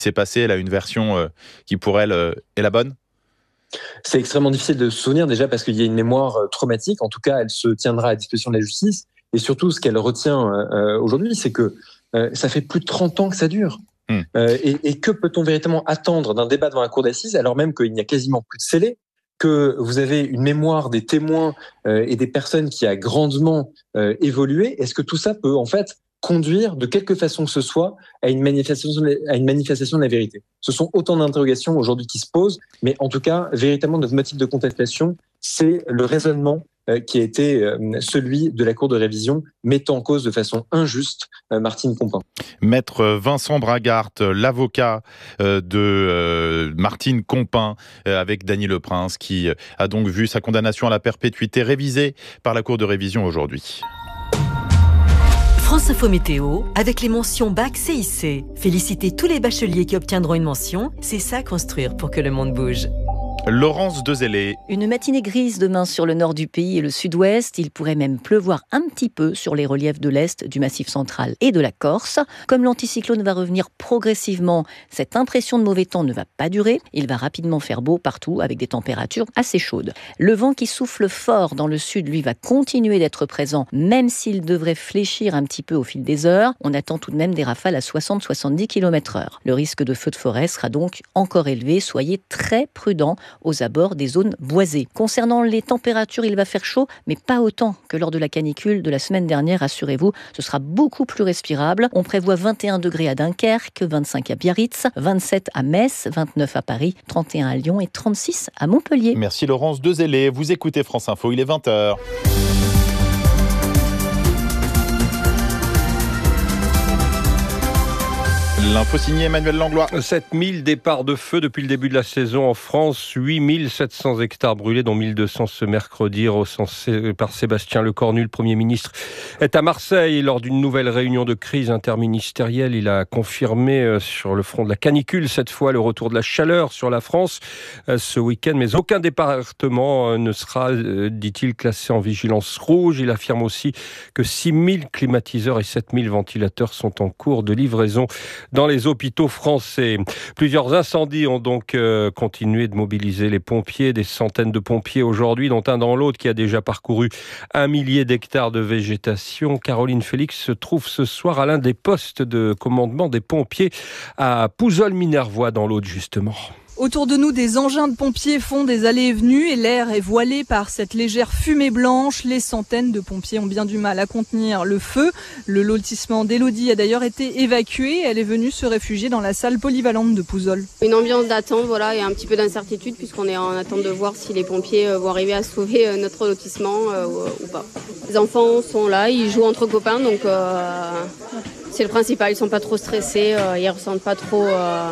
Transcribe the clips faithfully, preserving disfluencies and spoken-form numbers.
s'est passé, elle a une version euh, qui pour elle euh, est la bonne? C'est extrêmement difficile de se souvenir déjà parce qu'il y a une mémoire traumatique. En tout cas, elle se tiendra à disposition de la justice. Et surtout, ce qu'elle retient euh, aujourd'hui, c'est que euh, ça fait plus de trente ans que ça dure. Mmh. Euh, et, et que peut-on véritablement attendre d'un débat devant la cour d'assises alors même qu'il n'y a quasiment plus de scellés, que vous avez une mémoire des témoins euh, et des personnes qui a grandement euh, évolué? Est-ce que tout ça peut en fait conduire de quelque façon que ce soit à une manifestation, à une manifestation de la vérité? Ce sont autant d'interrogations aujourd'hui qui se posent, mais en tout cas, véritablement, notre motif de contestation, c'est le raisonnement euh, qui a été euh, celui de la Cour de révision, mettant en cause de façon injuste euh, Martine Compin. Maître Vincent Bragart, l'avocat euh, de euh, Martine Compin, euh, avec Dany Leprince, qui a donc vu sa condamnation à la perpétuité révisée par la Cour de révision aujourd'hui. France Info Météo, avec les mentions Bac C I C. Félicitez tous les bacheliers qui obtiendront une mention. C'est ça construire pour que le monde bouge. Laurence Dezellé. Une matinée grise demain sur le nord du pays et le sud-ouest. Il pourrait même pleuvoir un petit peu sur les reliefs de l'est, du Massif central et de la Corse. Comme l'anticyclone va revenir progressivement, cette impression de mauvais temps ne va pas durer. Il va rapidement faire beau partout avec des températures assez chaudes. Le vent qui souffle fort dans le sud, lui, va continuer d'être présent, même s'il devrait fléchir un petit peu au fil des heures. On attend tout de même des rafales à soixante à soixante-dix kilomètres heure. Le risque de feu de forêt sera donc encore élevé. Soyez très prudents aux abords des zones boisées. Concernant les températures, il va faire chaud, mais pas autant que lors de la canicule de la semaine dernière, rassurez-vous. Ce sera beaucoup plus respirable. On prévoit vingt et un degrés à Dunkerque, vingt-cinq à Biarritz, vingt-sept à Metz, vingt-neuf à Paris, trente et un à Lyon et trente-six à Montpellier. Merci Laurence Dezellé. Vous écoutez France Info, il est vingt heures. L'info signée Emmanuel Langlois. sept mille départs de feu depuis le début de la saison en France. huit mille sept cents hectares brûlés, dont mille deux cents ce mercredi, recensé par Sébastien Lecornu. Le Premier ministre est à Marseille lors d'une nouvelle réunion de crise interministérielle. Il a confirmé sur le front de la canicule, cette fois, le retour de la chaleur sur la France ce week-end. Mais aucun département ne sera, dit-il, classé en vigilance rouge. Il affirme aussi que six mille climatiseurs et sept mille ventilateurs sont en cours de livraison dans les hôpitaux français. Plusieurs incendies ont donc euh, continué de mobiliser les pompiers, des centaines de pompiers aujourd'hui, dont un dans l'autre qui a déjà parcouru un millier d'hectares de végétation. Caroline Félix se trouve ce soir à l'un des postes de commandement des pompiers à Pouzols-Minervois dans l'Aude justement. Autour de nous, des engins de pompiers font des allées et venues et l'air est voilé par cette légère fumée blanche. Les centaines de pompiers ont bien du mal à contenir le feu. Le lotissement d'Élodie a d'ailleurs été évacué. Elle est venue se réfugier dans la salle polyvalente de Pouzols. Une ambiance d'attente, voilà, et un petit peu d'incertitude puisqu'on est en attente de voir si les pompiers vont arriver à sauver notre lotissement euh, ou pas. Les enfants sont là, ils jouent entre copains, donc euh, c'est le principal. Ils sont pas trop stressés, euh, ils ressentent pas trop... Euh,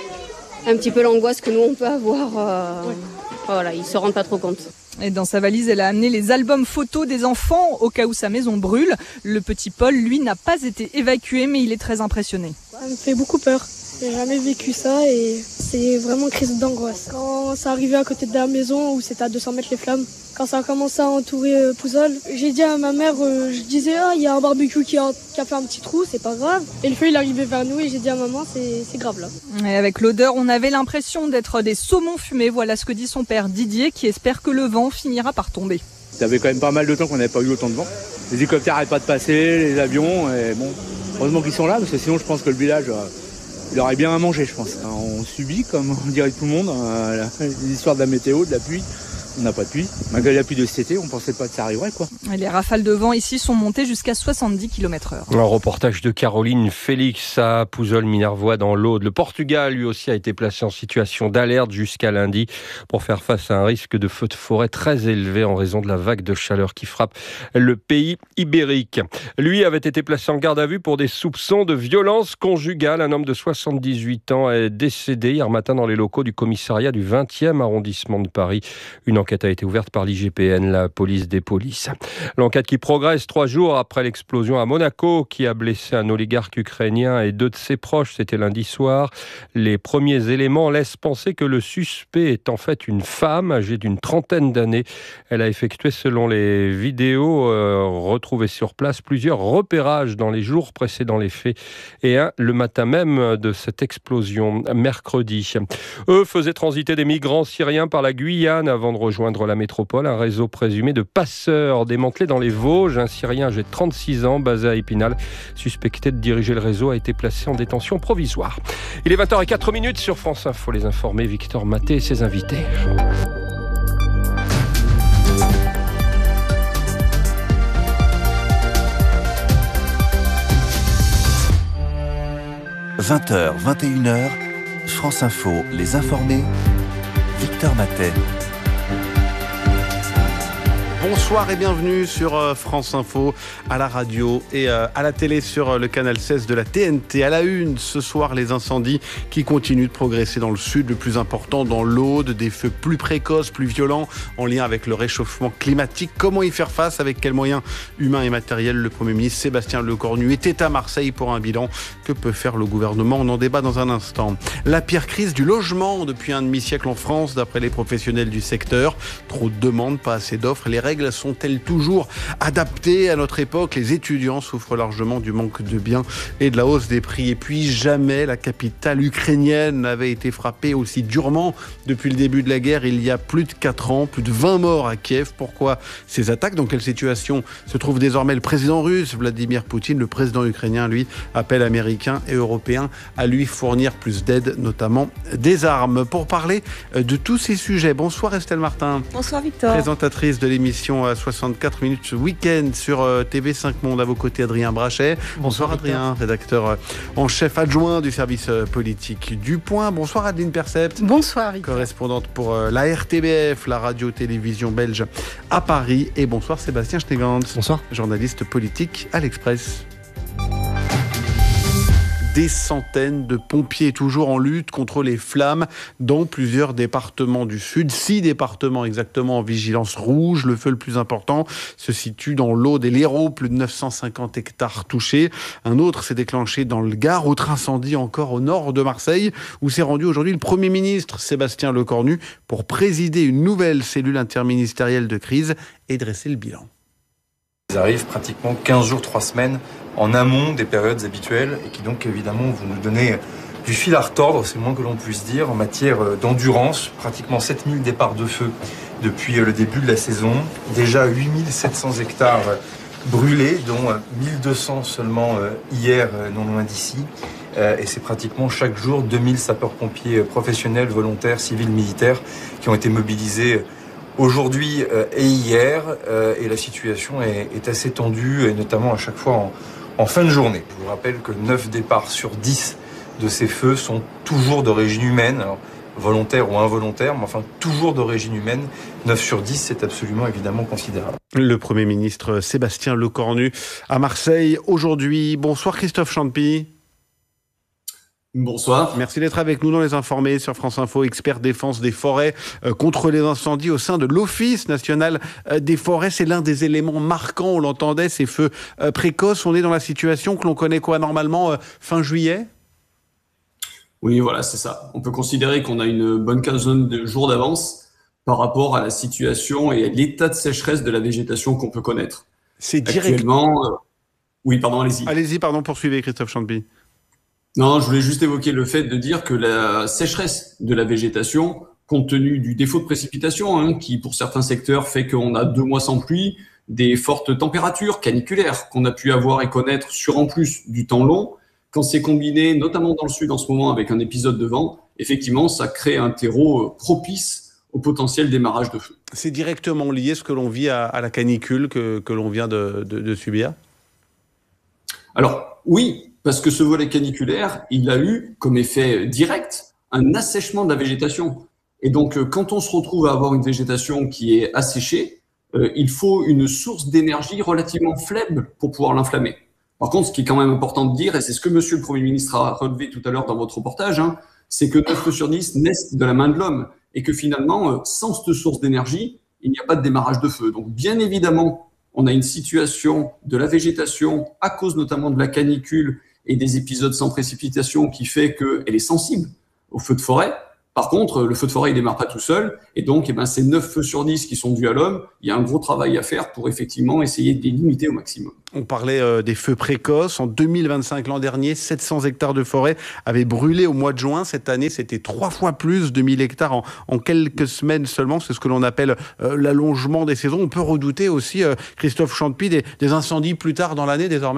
un petit peu l'angoisse que nous on peut avoir, euh, ouais. Voilà, ils se rendent pas trop compte. Et dans sa valise, elle a amené les albums photos des enfants au cas où sa maison brûle. Le petit Paul, lui, n'a pas été évacué, mais il est très impressionné. Ça me fait beaucoup peur. J'ai jamais vécu ça et c'est vraiment une crise d'angoisse. Quand ça arrivait à côté de la maison où c'était à deux cents mètres les flammes, quand ça a commencé à entourer euh, Pouzols, j'ai dit à ma mère, euh, je disais ah il y a un barbecue qui a, qui a fait un petit trou, c'est pas grave. Et le feu il arrivait vers nous et j'ai dit à maman c'est, c'est grave là. Et avec l'odeur, on avait l'impression d'être des saumons fumés. Voilà ce que dit son père Didier qui espère que le vent finira par tomber. Ça avait quand même pas mal de temps qu'on n'avait pas eu autant de vent. Les hélicoptères n'arrêtent pas de passer, les avions, et bon, heureusement qu'ils sont là parce que sinon je pense que le village... Euh, il aurait bien à manger, je pense. On subit, comme on dirait tout le monde, euh, les histoires de la météo, de la pluie. On n'a pas de pluie. Malgré la pluie de cet été, on ne pensait pas que ça arriverait, quoi. Et les rafales de vent ici sont montées jusqu'à soixante-dix kilomètres heure. Un reportage de Caroline Félix à Pouzols-Minervois dans l'Aude. Le Portugal, lui aussi, a été placé en situation d'alerte jusqu'à lundi pour faire face à un risque de feu de forêt très élevé en raison de la vague de chaleur qui frappe le pays ibérique. Lui avait été placé en garde à vue pour des soupçons de violence conjugale. Un homme de soixante-dix-huit ans est décédé hier matin dans les locaux du commissariat du vingtième arrondissement de Paris. Une enquête a été ouverte par l'I G P N, la police des polices. L'enquête qui progresse trois jours après l'explosion à Monaco qui a blessé un oligarque ukrainien et deux de ses proches. C'était lundi soir. Les premiers éléments laissent penser que le suspect est en fait une femme âgée d'une trentaine d'années. Elle a effectué, selon les vidéos euh, retrouvées sur place, plusieurs repérages dans les jours précédant les faits et un le matin même de cette explosion, mercredi. Eux faisaient transiter des migrants syriens par la Guyane avant de rejoindre la métropole. Un réseau présumé de passeurs démantelé dans les Vosges. Un Syrien âgé de trente-six ans, basé à Épinal, suspecté de diriger le réseau, a été placé en détention provisoire. Il est vingt heures zéro quatre minutes sur France Info. Les informés, Victor Maté et ses invités. vingt heures, vingt et une heures, France Info, les informés, Victor Matet. Bonsoir et bienvenue sur France Info, à la radio et à la télé sur le canal seize de la T N T. À la une, ce soir, les incendies qui continuent de progresser dans le sud, le plus important dans l'Aude, des feux plus précoces, plus violents, en lien avec le réchauffement climatique. Comment y faire face, avec quels moyens humains et matériels? Le Premier ministre Sébastien Lecornu était à Marseille pour un bilan. Que peut faire le gouvernement? On en débat dans un instant. La pire crise du logement depuis un demi-siècle en France, d'après les professionnels du secteur. Trop de demandes, pas assez d'offres. Les règles sont-elles toujours adaptées à notre époque? Les étudiants souffrent largement du manque de biens et de la hausse des prix. Et puis jamais la capitale ukrainienne n'avait été frappée aussi durement depuis le début de la guerre il y a plus de quatre ans. Plus de vingt morts à Kiev. Pourquoi ces attaques? Dans quelle situation se trouve désormais le président russe Vladimir Poutine? Le président ukrainien, lui, appelle Américains et Européens à lui fournir plus d'aide, notamment des armes. Pour parler de tous ces sujets, bonsoir Estelle Martin. Bonsoir Victor. Présentatrice de l'émission à soixante-quatre minutes week-end sur T V cinq Monde. À vos côtés, Adrien Brachet. Bonsoir, bonsoir Adrien, rédacteur en chef adjoint du service politique du Point. Bonsoir Adeline Percept. Bonsoir Victor. Correspondante pour la R T B F, la radio-télévision belge à Paris. Et bonsoir Sébastien Schneegans. Bonsoir. Journaliste politique à l'Express. Des centaines de pompiers toujours en lutte contre les flammes dans plusieurs départements du Sud. Six départements exactement en vigilance rouge. Le feu le plus important se situe dans l'Aude et l'Hérault. Plus de neuf cent cinquante hectares touchés. Un autre s'est déclenché dans le Gard. Autre incendie encore au nord de Marseille, où s'est rendu aujourd'hui le Premier ministre Sébastien Lecornu pour présider une nouvelle cellule interministérielle de crise et dresser le bilan. Ils arrivent pratiquement quinze jours, trois semaines en amont des périodes habituelles et qui donc évidemment vont nous donner du fil à retordre, c'est le moins que l'on puisse dire, en matière d'endurance. Pratiquement sept mille départs de feu depuis le début de la saison. Déjà huit mille sept cents hectares brûlés, dont mille deux cents seulement hier, non loin d'ici. Et c'est pratiquement chaque jour deux mille sapeurs-pompiers professionnels, volontaires, civils, militaires qui ont été mobilisés aujourd'hui et hier, et la situation est, est assez tendue, et notamment à chaque fois en, en fin de journée. Je vous rappelle que neuf départs sur dix de ces feux sont toujours d'origine humaine, alors, volontaire ou involontaire, mais enfin toujours d'origine humaine. neuf sur dix, c'est absolument évidemment considérable. Le Premier ministre Sébastien Lecornu à Marseille aujourd'hui. Bonsoir Christophe Champy. Bonsoir. Merci d'être avec nous dans Les Informés sur France Info, expert défense des forêts euh, contre les incendies au sein de l'Office national euh, des forêts. C'est l'un des éléments marquants, on l'entendait, ces feux euh, précoces. On est dans la situation que l'on connaît quoi normalement euh, fin juillet? Oui, voilà, c'est ça. On peut considérer qu'on a une bonne quinzaine de jours d'avance par rapport à la situation et à l'état de sécheresse de la végétation qu'on peut connaître. C'est direct... Actuellement... Euh... Oui, pardon, allez-y. Allez-y, pardon, poursuivez Christophe Champy. Non, je voulais juste évoquer le fait de dire que la sécheresse de la végétation, compte tenu du défaut de précipitation, hein, qui pour certains secteurs fait qu'on a deux mois sans pluie, des fortes températures caniculaires qu'on a pu avoir et connaître sur en plus du temps long, quand c'est combiné, notamment dans le sud en ce moment, avec un épisode de vent, effectivement, ça crée un terreau propice au potentiel démarrage de feu. C'est directement lié ce que l'on vit à, à la canicule que, que l'on vient de, de, de subir? Alors, oui, parce que ce volet caniculaire, il a eu comme effet direct un assèchement de la végétation. Et donc, quand on se retrouve à avoir une végétation qui est asséchée, euh, il faut une source d'énergie relativement faible pour pouvoir l'inflammer. Par contre, ce qui est quand même important de dire, et c'est ce que Monsieur le Premier ministre a relevé tout à l'heure dans votre reportage, hein, c'est que neuf feux sur dix naissent de la main de l'homme. et que finalement, sans cette source d'énergie, il n'y a pas de démarrage de feu. Donc bien évidemment, on a une situation de la végétation, à cause notamment de la canicule et des épisodes sans précipitation, qui fait qu'elle est sensible au feu de forêt. Par contre, le feu de forêt, il démarre pas tout seul. Et donc, eh ben, ces neuf feux sur dix qui sont dus à l'homme, il y a un gros travail à faire pour effectivement essayer de les limiter au maximum. On parlait euh, des feux précoces. En deux mille vingt-cinq, l'an dernier, sept cents hectares de forêt avaient brûlé au mois de juin. Cette année, c'était trois fois plus, deux mille hectares en, en quelques semaines seulement. C'est ce que l'on appelle euh, l'allongement des saisons. On peut redouter aussi, euh, Christophe Chantepie, des, des incendies plus tard dans l'année désormais ?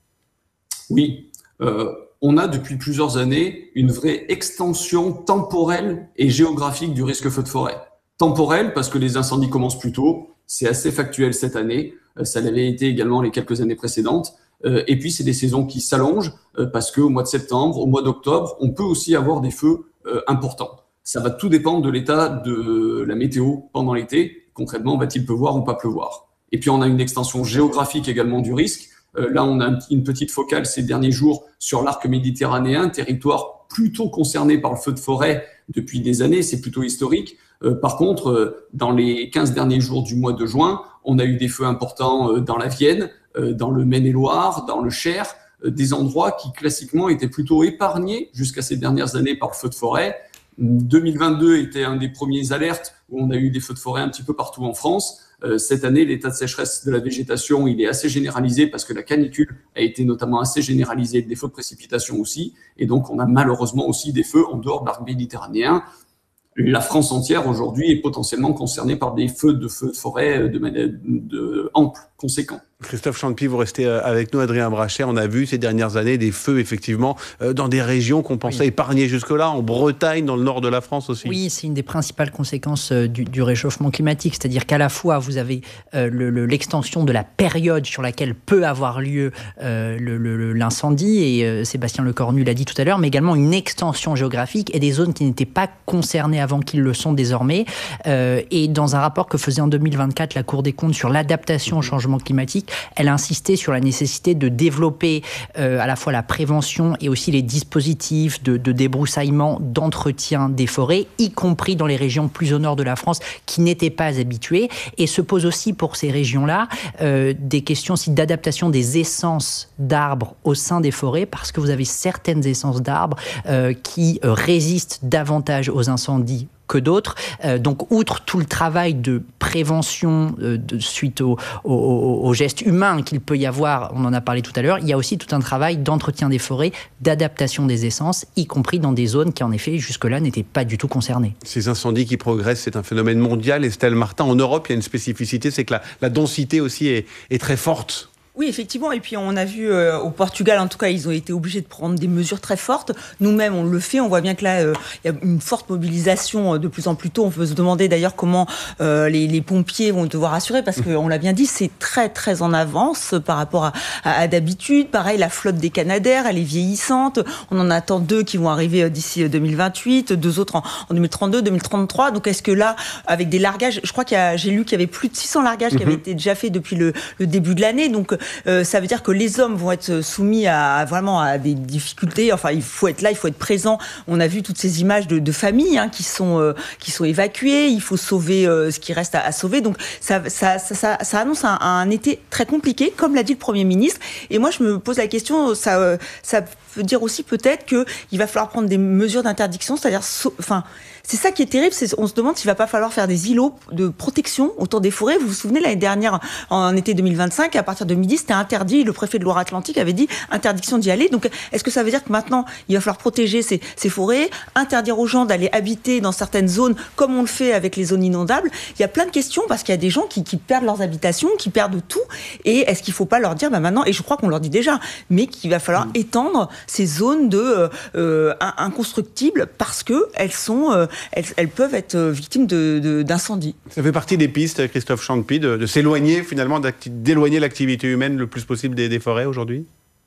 Oui. Euh... On a depuis plusieurs années une vraie extension temporelle et géographique du risque feu de forêt. Temporelle parce que les incendies commencent plus tôt, c'est assez factuel cette année, ça l'avait été également les quelques années précédentes. Et puis c'est des saisons qui s'allongent parce qu'au mois de septembre, au mois d'octobre, on peut aussi avoir des feux importants. Ça va tout dépendre de l'état de la météo pendant l'été. Concrètement, va-t-il pleuvoir ou pas pleuvoir ? Et puis on a une extension géographique également du risque. Euh, là, on a une petite focale ces derniers jours sur l'arc méditerranéen, territoire plutôt concerné par le feu de forêt depuis des années, c'est plutôt historique. Euh, par contre, euh, dans les quinze derniers jours du mois de juin, on a eu des feux importants euh, dans la Vienne, euh, dans le Maine-et-Loire, dans le Cher, euh, des endroits qui classiquement étaient plutôt épargnés jusqu'à ces dernières années par le feu de forêt. deux mille vingt-deux était un des premiers alertes où on a eu des feux de forêt un petit peu partout en France. Euh, cette année, l'état de sécheresse de la végétation, il est assez généralisé parce que la canicule a été notamment assez généralisée, des feux de précipitation aussi. Et donc, on a malheureusement aussi des feux en dehors de l'arc méditerranéen. La France entière, aujourd'hui, est potentiellement concernée par des feux de feux de forêt de, de, de amples, conséquents. Christophe Chantepie, vous restez avec nous, Adrien Brachet. On a vu ces dernières années des feux, effectivement, dans des régions qu'on pensait oui. épargnées jusque-là, en Bretagne, dans le nord de la France aussi. Oui, c'est une des principales conséquences du, du réchauffement climatique. C'est-à-dire qu'à la fois, vous avez euh, le, le, l'extension de la période sur laquelle peut avoir lieu euh, le, le, l'incendie, et euh, Sébastien Lecornu l'a dit tout à l'heure, mais également une extension géographique et des zones qui n'étaient pas concernées avant qu'ils le sont désormais. Euh, et dans un rapport que faisait en deux mille vingt-quatre la Cour des comptes sur l'adaptation au changement climatique, elle a insisté sur la nécessité de développer euh, à la fois la prévention et aussi les dispositifs de, de débroussaillement, d'entretien des forêts, y compris dans les régions plus au nord de la France qui n'étaient pas habituées. Et se posent aussi pour ces régions-là euh, des questions aussi d'adaptation des essences d'arbres au sein des forêts, parce que vous avez certaines essences d'arbres euh, qui euh, résistent davantage aux incendies que d'autres. Euh, donc, outre tout le travail de prévention euh, de, suite aux au, au, au gestes humains qu'il peut y avoir, on en a parlé tout à l'heure, il y a aussi tout un travail d'entretien des forêts, d'adaptation des essences, y compris dans des zones qui, en effet, jusque-là, n'étaient pas du tout concernées. Ces incendies qui progressent, c'est un phénomène mondial. Estelle Martin, en Europe, il y a une spécificité, c'est que la, la densité aussi est, est très forte. Oui, effectivement. Et puis, on a vu euh, au Portugal, en tout cas, ils ont été obligés de prendre des mesures très fortes. Nous-mêmes, on le fait. On voit bien que là, il euh, y a une forte mobilisation euh, de plus en plus tôt. On peut se demander d'ailleurs comment euh, les, les pompiers vont devoir assurer, parce qu'on l'a bien dit, c'est très, très en avance par rapport à, à, à d'habitude. Pareil, la flotte des Canadair, elle est vieillissante. On en attend deux qui vont arriver d'ici deux mille vingt-huit, deux autres en, en deux mille trente-deux, deux mille trente-trois. Donc, est-ce que là, avec des largages, je crois qu'il y a, j'ai lu qu'il y avait plus de six cents largages qui avaient été déjà faits depuis le, le début de l'année. Donc, Euh, ça veut dire que les hommes vont être soumis à, à vraiment à des difficultés. Enfin, il faut être là, il faut être présent. On a vu toutes ces images de, de familles hein, qui sont euh, qui sont évacuées. Il faut sauver euh, ce qui reste à, à sauver. Donc ça ça, ça, ça, ça annonce un, un été très compliqué, comme l'a dit le Premier ministre. Et moi, je me pose la question. Ça euh, ça veut dire aussi peut-être que il va falloir prendre des mesures d'interdiction, c'est-à-dire, so, enfin. C'est ça qui est terrible, c'est on se demande s'il va pas falloir faire des îlots de protection autour des forêts. Vous vous souvenez, l'année dernière, en été deux mille vingt-cinq, à partir de midi, c'était interdit. Le préfet de Loire-Atlantique avait dit interdiction d'y aller. Donc, est-ce que ça veut dire que maintenant, il va falloir protéger ces, ces forêts, interdire aux gens d'aller habiter dans certaines zones, comme on le fait avec les zones inondables? Il y a plein de questions, parce qu'il y a des gens qui, qui perdent leurs habitations, qui perdent tout. Et est-ce qu'il faut pas leur dire, bah maintenant, et je crois qu'on leur dit déjà, mais qu'il va falloir mmh. étendre ces zones de euh, inconstructibles, parce que elles sont euh, Elles, elles peuvent être victimes de, de, d'incendies. Ça fait partie des pistes, Christophe Chantepie, de, de s'éloigner finalement, d'éloigner l'activité humaine le plus possible des, des forêts aujourd'hui?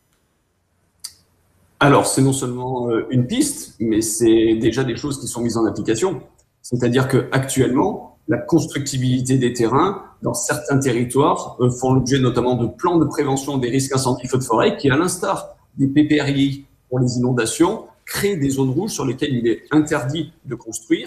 Alors, c'est non seulement une piste, mais c'est déjà des choses qui sont mises en application. C'est-à-dire qu'actuellement, la constructibilité des terrains dans certains territoires font l'objet notamment de plans de prévention des risques incendies feux de forêt qui, à l'instar des P P R I pour les inondations, créer des zones rouges sur lesquelles il est interdit de construire.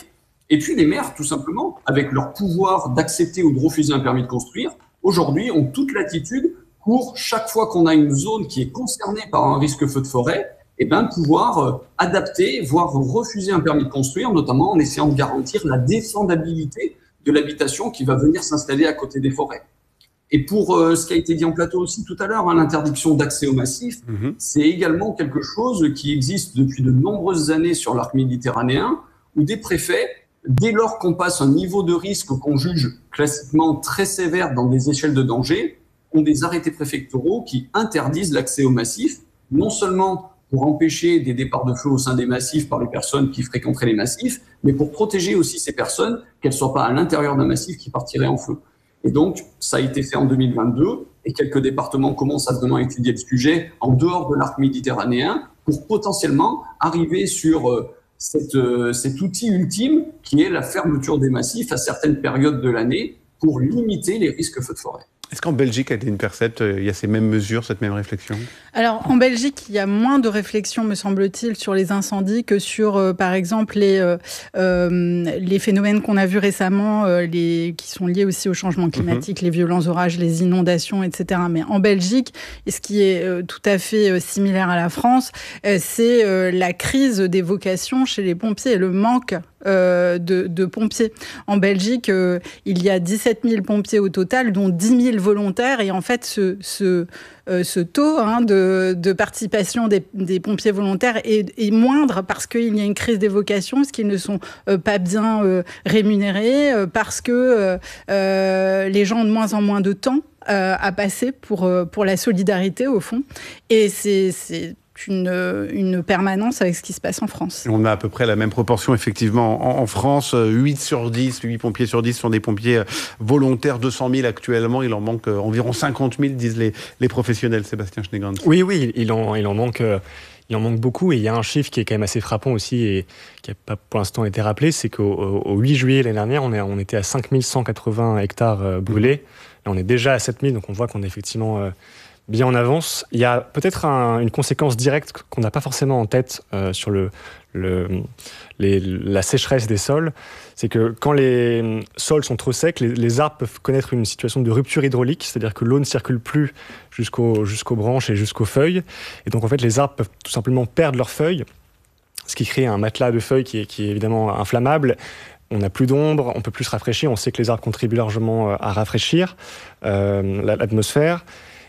Et puis les maires, tout simplement, avec leur pouvoir d'accepter ou de refuser un permis de construire, aujourd'hui ont toute latitude pour chaque fois qu'on a une zone qui est concernée par un risque feu de forêt, eh ben, pouvoir euh, adapter, voire refuser un permis de construire, notamment en essayant de garantir la défendabilité de l'habitation qui va venir s'installer à côté des forêts. Et pour euh, ce qui a été dit en plateau aussi tout à l'heure, hein, l'interdiction d'accès au massif, mmh. c'est également quelque chose qui existe depuis de nombreuses années sur l'arc méditerranéen, où des préfets, dès lors qu'on passe un niveau de risque qu'on juge classiquement très sévère dans des échelles de danger, ont des arrêtés préfectoraux qui interdisent l'accès au massif, non seulement pour empêcher des départs de feu au sein des massifs par les personnes qui fréquenteraient les massifs, mais pour protéger aussi ces personnes, qu'elles ne soient pas à l'intérieur d'un massif qui partirait en feu. Et donc, ça a été fait en deux mille vingt-deux, et quelques départements commencent à vraiment étudier le sujet en dehors de l'arc méditerranéen, pour potentiellement arriver sur euh, cette, euh, cet outil ultime qui est la fermeture des massifs à certaines périodes de l'année pour limiter les risques feux de forêt. Est-ce qu'en Belgique, à une percepte, il y a ces mêmes mesures, cette même réflexion ? Alors, en Belgique, il y a moins de réflexion, me semble-t-il, sur les incendies que sur, euh, par exemple, les, euh, euh, les phénomènes qu'on a vus récemment, euh, les, qui sont liés aussi au changement climatique, mmh. les violents orages, les inondations, et cetera. Mais en Belgique, et ce qui est euh, tout à fait euh, similaire à la France, euh, c'est euh, la crise des vocations chez les pompiers et le manque euh, de, de pompiers. En Belgique, euh, il y a dix-sept mille pompiers au total, dont dix mille volontaires, et en fait, ce... ce Euh, ce taux hein, de, de participation des, des pompiers volontaires est, est moindre parce qu'il y a une crise des vocations, parce qu'ils ne sont euh, pas bien euh, rémunérés, euh, parce que euh, euh, les gens ont de moins en moins de temps euh, à passer pour, euh, pour la solidarité, au fond. Et c'est... c'est Une, une permanence avec ce qui se passe en France. On a à peu près la même proportion, effectivement. En, en France, huit sur dix, huit pompiers sur dix sont des pompiers volontaires, deux cent mille actuellement. Il en manque environ cinquante mille, disent les, les professionnels. Sébastien Schneegans. Oui, oui, il en, il en manque... Il en manque beaucoup, et il y a un chiffre qui est quand même assez frappant aussi et qui n'a pas pour l'instant été rappelé, c'est qu'au au huit juillet l'année dernière, on, est, on était à cinq mille cent quatre-vingts hectares brûlés. Là, on est déjà à sept mille, donc on voit qu'on est effectivement euh, bien en avance. Il y a peut-être un, une conséquence directe qu'on n'a pas forcément en tête euh, sur le, le, les, la sécheresse des sols. C'est que quand les sols sont trop secs, les, les arbres peuvent connaître une situation de rupture hydraulique, c'est-à-dire que l'eau ne circule plus jusqu'au, jusqu'aux branches et jusqu'aux feuilles. Et donc, en fait, les arbres peuvent tout simplement perdre leurs feuilles, ce qui crée un matelas de feuilles qui est, qui est évidemment inflammable. On n'a plus d'ombre, on peut plus se rafraîchir. On sait que les arbres contribuent largement à rafraîchir euh, l'atmosphère.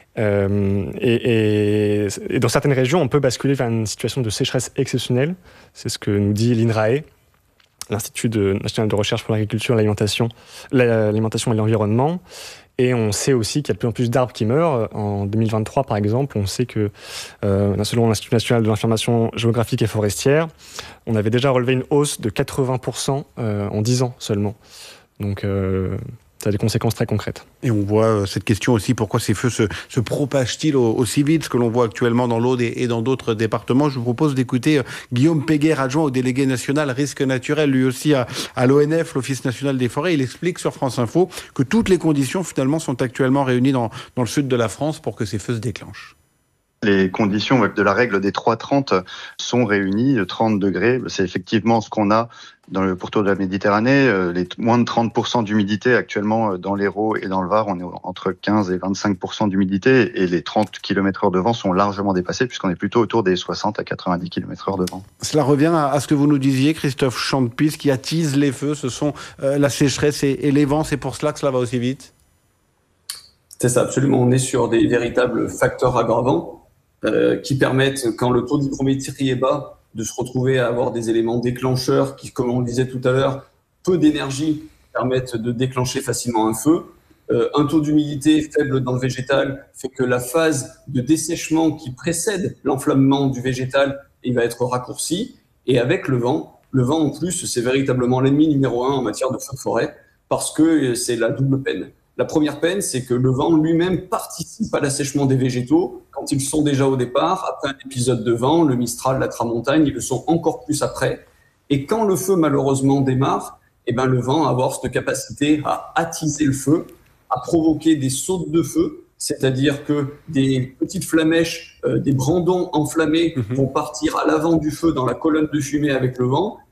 Euh, et, et, et dans certaines régions, on peut basculer vers une situation de sécheresse exceptionnelle. C'est ce que nous dit l'INRAE, l'Institut de, national de recherche pour l'agriculture, l'alimentation, l'alimentation et l'environnement. Et on sait aussi qu'il y a de plus en plus d'arbres qui meurent. En deux mille vingt-trois, par exemple, on sait que, euh, selon l'Institut national de l'information géographique et forestière, on avait déjà relevé une hausse de quatre-vingts pour cent euh, en dix ans seulement. Donc, euh, ça a des conséquences très concrètes. Et on voit cette question aussi, pourquoi ces feux se, se propagent-ils aussi vite, ce que l'on voit actuellement dans l'Aude et dans d'autres départements. Je vous propose d'écouter Guillaume Péguer, adjoint au délégué national risque naturel, lui aussi à, à l'O N F, l'Office national des forêts. Il explique sur France Info que toutes les conditions finalement sont actuellement réunies dans, dans le sud de la France pour que ces feux se déclenchent. Les conditions de la règle des trois trente sont réunies. trente degrés, c'est effectivement ce qu'on a dans le pourtour de la Méditerranée. Les moins de trente pour cent d'humidité actuellement dans l'Hérault et dans le Var. On est entre quinze et vingt-cinq pour cent d'humidité et les trente kilomètres heure de vent sont largement dépassés puisqu'on est plutôt autour des soixante à quatre-vingt-dix kilomètres heure de vent. Cela revient à ce que vous nous disiez, Christophe Chantepie, ce qui attise les feux, ce sont la sécheresse et les vents. C'est pour cela que cela va aussi vite ? C'est ça, absolument. On est sur des véritables facteurs aggravants. Euh, qui permettent, quand le taux d'hygrométrie est bas, de se retrouver à avoir des éléments déclencheurs qui, comme on le disait tout à l'heure, peu d'énergie permettent de déclencher facilement un feu. Euh, un taux d'humidité faible dans le végétal fait que la phase de dessèchement qui précède l'enflammement du végétal, il va être raccourci. Et avec le vent, le vent en plus, c'est véritablement l'ennemi numéro un en matière de feu de forêt parce que c'est la double peine. La première peine, c'est que le vent lui-même participe à l'assèchement des végétaux quand ils sont déjà au départ. Après un épisode de vent, le Mistral, la Tramontagne, ils le sont encore plus après. Et quand le feu malheureusement démarre, eh ben, le vent va avoir cette capacité à attiser le feu, à provoquer des sautes de feu, c'est-à-dire que des petites flamèches, euh, des brandons enflammés mmh. vont partir à l'avant du feu dans la colonne de fumée avec le vent.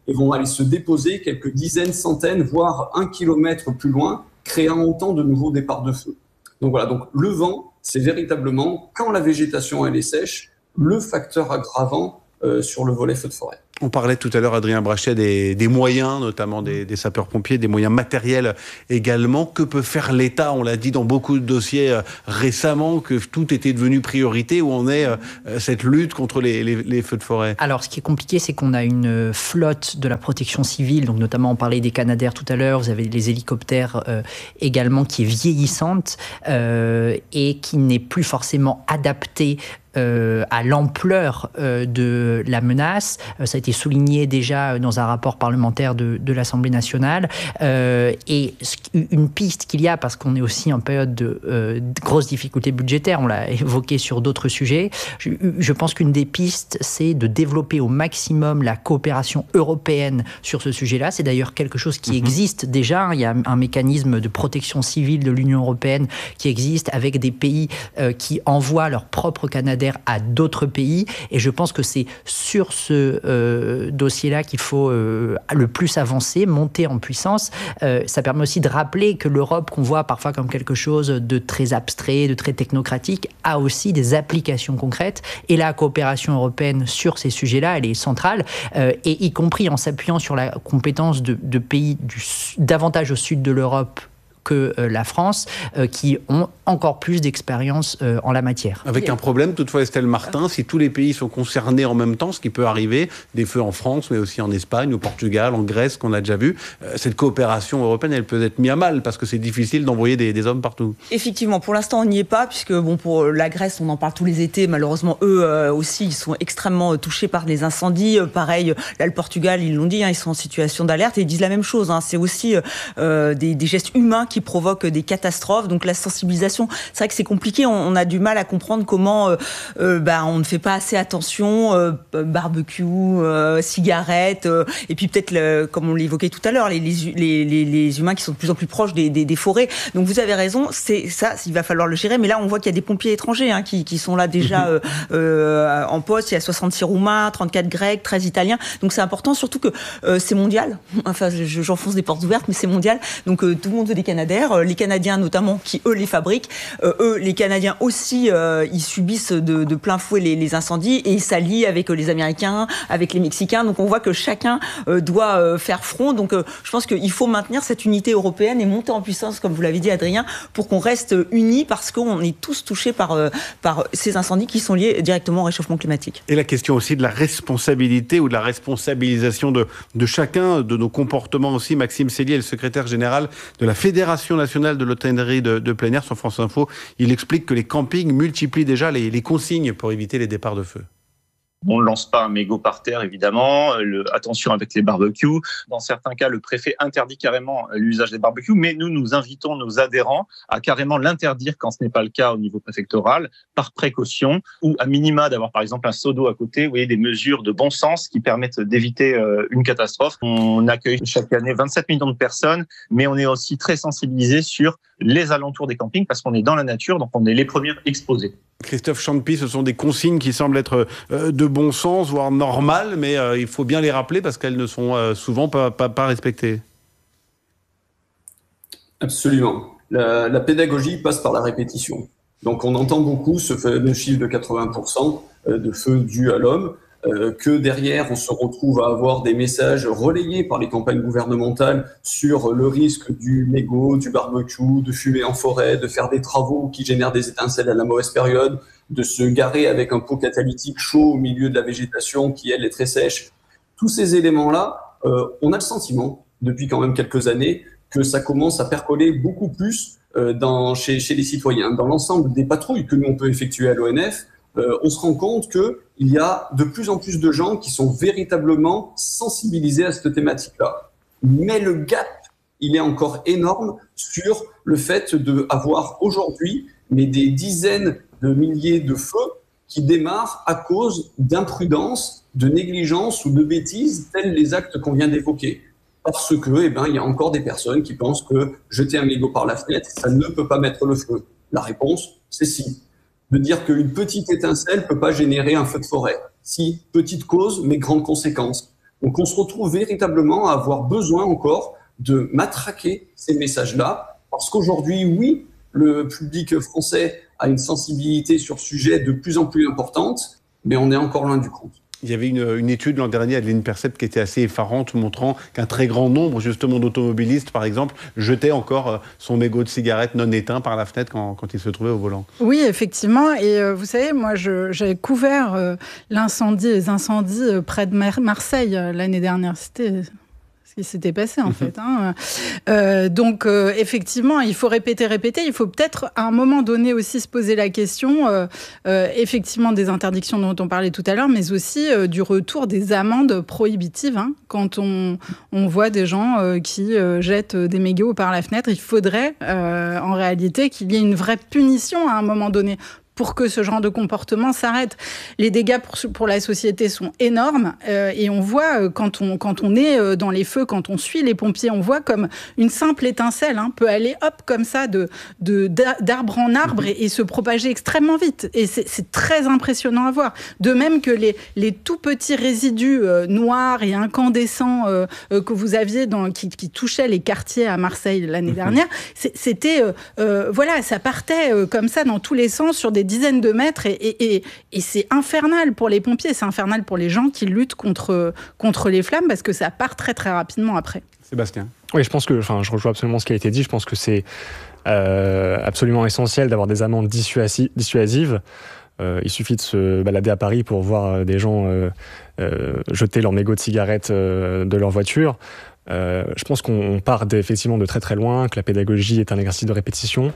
et vont aller se déposer quelques dizaines, centaines, voire un kilomètre plus loin, créant autant de nouveaux départs de feu. Donc voilà, donc le vent, c'est véritablement, quand la végétation elle est sèche, le facteur aggravant euh, sur le volet feu de forêt. On parlait tout à l'heure, Adrien Brachet, des, des moyens, notamment des, des sapeurs-pompiers, des moyens matériels également. Que peut faire l'État ? On l'a dit dans beaucoup de dossiers euh, récemment, que tout était devenu priorité. Où en est euh, cette lutte contre les, les, les feux de forêt ? Alors, ce qui est compliqué, c'est qu'on a une flotte de la protection civile. Donc, notamment, on parlait des Canadair tout à l'heure. Vous avez les hélicoptères euh, également, qui est vieillissante euh, et qui n'est plus forcément adaptée Euh, à l'ampleur euh, de la menace. Euh, ça a été souligné déjà dans un rapport parlementaire de, de l'Assemblée nationale. Euh, et une piste qu'il y a, parce qu'on est aussi en période de, euh, de grosses difficultés budgétaires, on l'a évoqué sur d'autres sujets, je, je pense qu'une des pistes, c'est de développer au maximum la coopération européenne sur ce sujet-là. C'est d'ailleurs quelque chose qui mmh. existe déjà. Il y a un mécanisme de protection civile de l'Union européenne qui existe avec des pays euh, qui envoient leurs propres Canadair à d'autres pays, et je pense que c'est sur ce euh, dossier-là qu'il faut euh, le plus avancer, monter en puissance. Euh, ça permet aussi de rappeler que l'Europe, qu'on voit parfois comme quelque chose de très abstrait, de très technocratique, a aussi des applications concrètes, et la coopération européenne sur ces sujets-là, elle est centrale, euh, et y compris en s'appuyant sur la compétence de, de pays du, davantage au sud de l'Europe que euh, la France, euh, qui ont encore plus d'expérience euh, en la matière. Avec un problème, toutefois, Estelle Martin, si tous les pays sont concernés en même temps, ce qui peut arriver, des feux en France, mais aussi en Espagne, au Portugal, en Grèce, qu'on a déjà vu, euh, cette coopération européenne, elle peut être mise à mal, parce que c'est difficile d'envoyer des, des hommes partout. Effectivement, pour l'instant, on n'y est pas, puisque bon, pour la Grèce, on en parle tous les étés, malheureusement, eux euh, aussi, ils sont extrêmement touchés par les incendies. Euh, pareil, là, le Portugal, ils l'ont dit, hein, ils sont en situation d'alerte, et ils disent la même chose, hein, c'est aussi euh, des, des gestes humains qui provoquent des catastrophes. Donc la sensibilisation, c'est vrai que c'est compliqué. On, on a du mal à comprendre comment euh, euh, bah, on ne fait pas assez attention. Euh, barbecue, euh, cigarettes, euh, et puis peut-être, le, comme on l'évoquait tout à l'heure, les, les, les, les humains qui sont de plus en plus proches des, des, des forêts. Donc vous avez raison, c'est ça, il va falloir le gérer. Mais là, on voit qu'il y a des pompiers étrangers hein, qui, qui sont là déjà euh, euh, en poste. Il y a soixante-six Roumains, trente-quatre Grecs, treize Italiens. Donc c'est important, surtout que euh, c'est mondial. Enfin, je, j'enfonce des portes ouvertes, mais c'est mondial. Donc euh, tout le monde veut des Canadair. Les Canadiens notamment, qui eux les fabriquent. Euh, eux, les Canadiens aussi, euh, ils subissent de, de plein fouet les, les incendies, et ils s'allient avec les Américains, avec les Mexicains. Donc on voit que chacun euh, doit euh, faire front. Donc euh, je pense qu'il faut maintenir cette unité européenne et monter en puissance, comme vous l'avez dit Adrien, pour qu'on reste unis, parce qu'on est tous touchés par, euh, par ces incendies qui sont liés directement au réchauffement climatique. Et la question aussi de la responsabilité ou de la responsabilisation de, de chacun, de nos comportements aussi. Maxime Sellier, le secrétaire général de la Fédération nationale de l'hôtellerie de, de plein air, sur France Info, il explique que les campings multiplient déjà les, les consignes pour éviter les départs de feu. On ne lance pas un mégot par terre, évidemment. Le, attention avec les barbecues. Dans certains cas, le préfet interdit carrément l'usage des barbecues, mais nous, nous invitons nos adhérents à carrément l'interdire quand ce n'est pas le cas au niveau préfectoral, par précaution, ou à minima d'avoir par exemple un seau d'eau à côté. Vous voyez, des mesures de bon sens qui permettent d'éviter euh, une catastrophe. On accueille chaque année vingt-sept millions de personnes, mais on est aussi très sensibilisé sur les alentours des campings, parce qu'on est dans la nature, donc on est les premiers exposés. Christophe Champy, ce sont des consignes qui semblent être euh, de bon sens, voire normales, mais euh, il faut bien les rappeler parce qu'elles ne sont euh, souvent pas, pas, pas respectées. Absolument. La, la pédagogie passe par la répétition. Donc on entend beaucoup ce fameux chiffre de quatre-vingts pour cent de feux dus à l'homme, euh, que derrière on se retrouve à avoir des messages relayés par les campagnes gouvernementales sur le risque du mégot, du barbecue, de fumer en forêt, de faire des travaux qui génèrent des étincelles à la mauvaise période, de se garer avec un pot catalytique chaud au milieu de la végétation qui, elle, est très sèche. Tous ces éléments-là, euh, on a le sentiment, depuis quand même quelques années, que ça commence à percoler beaucoup plus euh, dans, chez, chez les citoyens. Dans l'ensemble des patrouilles que nous, on peut effectuer à l'O N F, euh, on se rend compte qu'il y a de plus en plus de gens qui sont véritablement sensibilisés à cette thématique-là. Mais le gap, il est encore énorme sur le fait d'avoir aujourd'hui mais des dizaines de milliers de feux qui démarrent à cause d'imprudence, de négligence ou de bêtises, tels les actes qu'on vient d'évoquer. Parce que, eh ben, il y a encore des personnes qui pensent que jeter un mégot par la fenêtre, ça ne peut pas mettre le feu. La réponse, c'est si. De dire qu'une petite étincelle ne peut pas générer un feu de forêt. Si, petite cause, mais grande conséquence. Donc on se retrouve véritablement à avoir besoin encore de matraquer ces messages-là, parce qu'aujourd'hui, oui, le public français a une sensibilité sur ce sujet de plus en plus importante, mais on est encore loin du compte. Il y avait une, une étude l'an dernier à l'INPERCEP qui était assez effarante, montrant qu'un très grand nombre justement d'automobilistes, par exemple, jetaient encore son mégot de cigarette non éteint par la fenêtre quand, quand il se trouvait au volant. Oui, effectivement. Et euh, vous savez, moi, je, j'avais couvert euh, l'incendie, les incendies euh, près de Mar- Marseille euh, l'année dernière. C'était... qui s'était passé en fait. Hein. Euh, donc euh, effectivement, il faut répéter, répéter. Il faut peut-être à un moment donné aussi se poser la question, euh, euh, effectivement des interdictions dont on parlait tout à l'heure, mais aussi euh, du retour des amendes prohibitives. Hein. Quand on, on voit des gens euh, qui euh, jettent des mégots par la fenêtre, il faudrait euh, en réalité qu'il y ait une vraie punition à un moment donné pour que ce genre de comportement s'arrête. Les dégâts pour, pour la société sont énormes euh, et on voit euh, quand, on, quand on est euh, dans les feux, quand on suit les pompiers, on voit comme une simple étincelle hein, peut aller hop comme ça de, de, d'arbre en arbre et, et se propager extrêmement vite. Et c'est, c'est très impressionnant à voir. De même que les, les tout petits résidus euh, noirs et incandescents euh, euh, que vous aviez dans, qui, qui touchaient les quartiers à Marseille l'année dernière, c'était euh, euh, voilà, ça partait euh, comme ça dans tous les sens sur des dizaines de mètres et, et, et, et c'est infernal pour les pompiers, c'est infernal pour les gens qui luttent contre, contre les flammes parce que ça part très très rapidement après. Sébastien. Oui, je pense que, enfin, je rejoins absolument ce qui a été dit. Je pense que c'est euh, absolument essentiel d'avoir des amendes dissuasi- dissuasives. Euh, il suffit de se balader à Paris pour voir des gens euh, euh, jeter leurs mégots de cigarettes euh, de leur voiture. Euh, je pense qu'on part effectivement de très très loin, que la pédagogie est un exercice de répétition.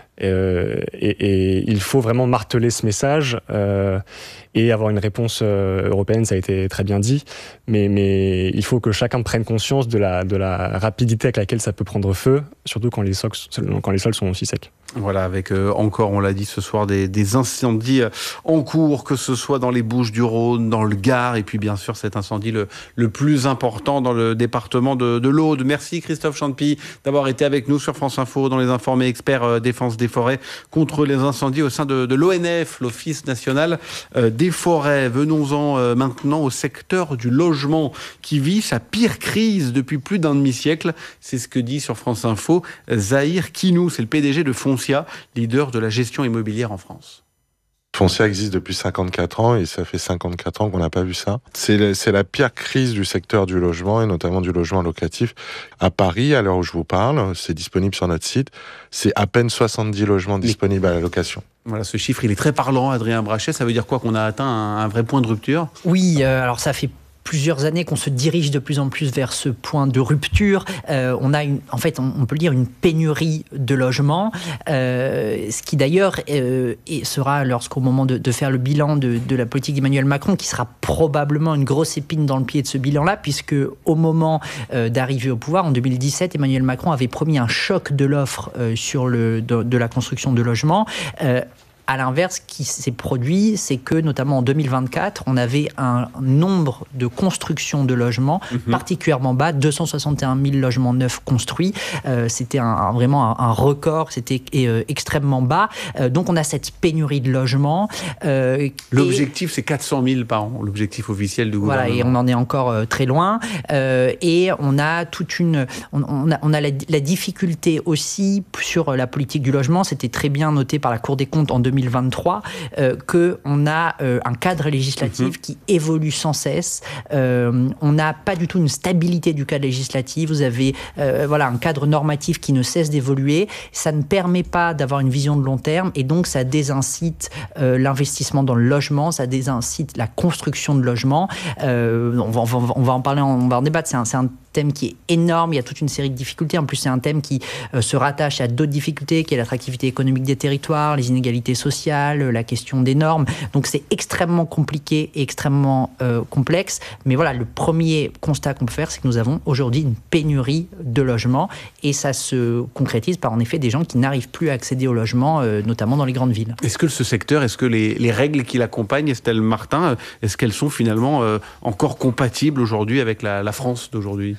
Euh, et, et il faut vraiment marteler ce message euh, et avoir une réponse euh, européenne, ça a été très bien dit, mais, mais il faut que chacun prenne conscience de la, de la rapidité avec laquelle ça peut prendre feu, surtout quand les, sols, quand les sols sont aussi secs. Voilà, avec euh, encore, on l'a dit ce soir, des, des incendies en cours, que ce soit dans les Bouches-du-Rhône, dans le Gard, et puis bien sûr cet incendie le, le plus important dans le département de, de l'Aude. Merci Christophe Champy d'avoir été avec nous sur France Info dans les Informés experts euh, défense des forêts contre les incendies au sein de, de l'O N F, l'Office national euh, des forêts. Venons-en euh, maintenant au secteur du logement qui vit sa pire crise depuis plus d'un demi-siècle. C'est ce que dit sur France Info Zahir Kinou, c'est le P D G de Foncia, leader de la gestion immobilière en France. Foncia existe depuis cinquante-quatre ans et ça fait cinquante-quatre ans qu'on n'a pas vu ça. C'est la, c'est la pire crise du secteur du logement et notamment du logement locatif. À Paris, à l'heure où je vous parle, c'est disponible sur notre site, c'est à peine soixante-dix logements disponibles à la location. Voilà, ce chiffre, il est très parlant, Adrien Brachet. Ça veut dire quoi, qu'on a atteint un, un vrai point de rupture ? Oui, euh, alors ça fait plusieurs années qu'on se dirige de plus en plus vers ce point de rupture. Euh, on a une, en fait, on, on peut le dire, une pénurie de logements, euh, ce qui d'ailleurs euh, et sera, lorsqu'au moment de, de faire le bilan de, de la politique d'Emmanuel Macron, qui sera probablement une grosse épine dans le pied de ce bilan-là, puisque au moment euh, d'arriver au pouvoir, en deux mille dix-sept, Emmanuel Macron avait promis un choc de l'offre euh, sur le, de, de la construction de logements. Euh, À l'inverse, ce qui s'est produit, c'est que, notamment en deux mille vingt-quatre, on avait un nombre de constructions de logements mmh. particulièrement bas, deux cent soixante et un mille logements neufs construits. Euh, c'était un, un, vraiment un, un record, c'était euh, extrêmement bas. Euh, donc on a cette pénurie de logements. Euh, l'objectif, et... c'est quatre cent mille par an, l'objectif officiel du gouvernement. Voilà, et on en est encore euh, très loin. Euh, et on a toute une... On, on a, on a la, la difficulté aussi sur la politique du logement, c'était très bien noté par la Cour des comptes en deux mille vingt-trois, euh, qu'on a euh, un cadre législatif mmh. qui évolue sans cesse. Euh, on n'a pas du tout une stabilité du cadre législatif. Vous avez euh, voilà, un cadre normatif qui ne cesse d'évoluer. Ça ne permet pas d'avoir une vision de long terme et donc ça désincite euh, l'investissement dans le logement, ça désincite la construction de logements. Euh, on, va, on, va, on va en parler, on va en débattre. C'est un, c'est un thème qui est énorme, il y a toute une série de difficultés. En plus, c'est un thème qui euh, se rattache à d'autres difficultés, qui est l'attractivité économique des territoires, les inégalités sociales, la question des normes. Donc, c'est extrêmement compliqué et extrêmement euh, complexe. Mais voilà, le premier constat qu'on peut faire, c'est que nous avons aujourd'hui une pénurie de logements et ça se concrétise par, en effet, des gens qui n'arrivent plus à accéder au logement, euh, notamment dans les grandes villes. Est-ce que ce secteur, est-ce que les, les règles qui l'accompagnent, Estelle Martin, est-ce qu'elles sont finalement euh, encore compatibles aujourd'hui avec la, la France d'aujourd'hui ?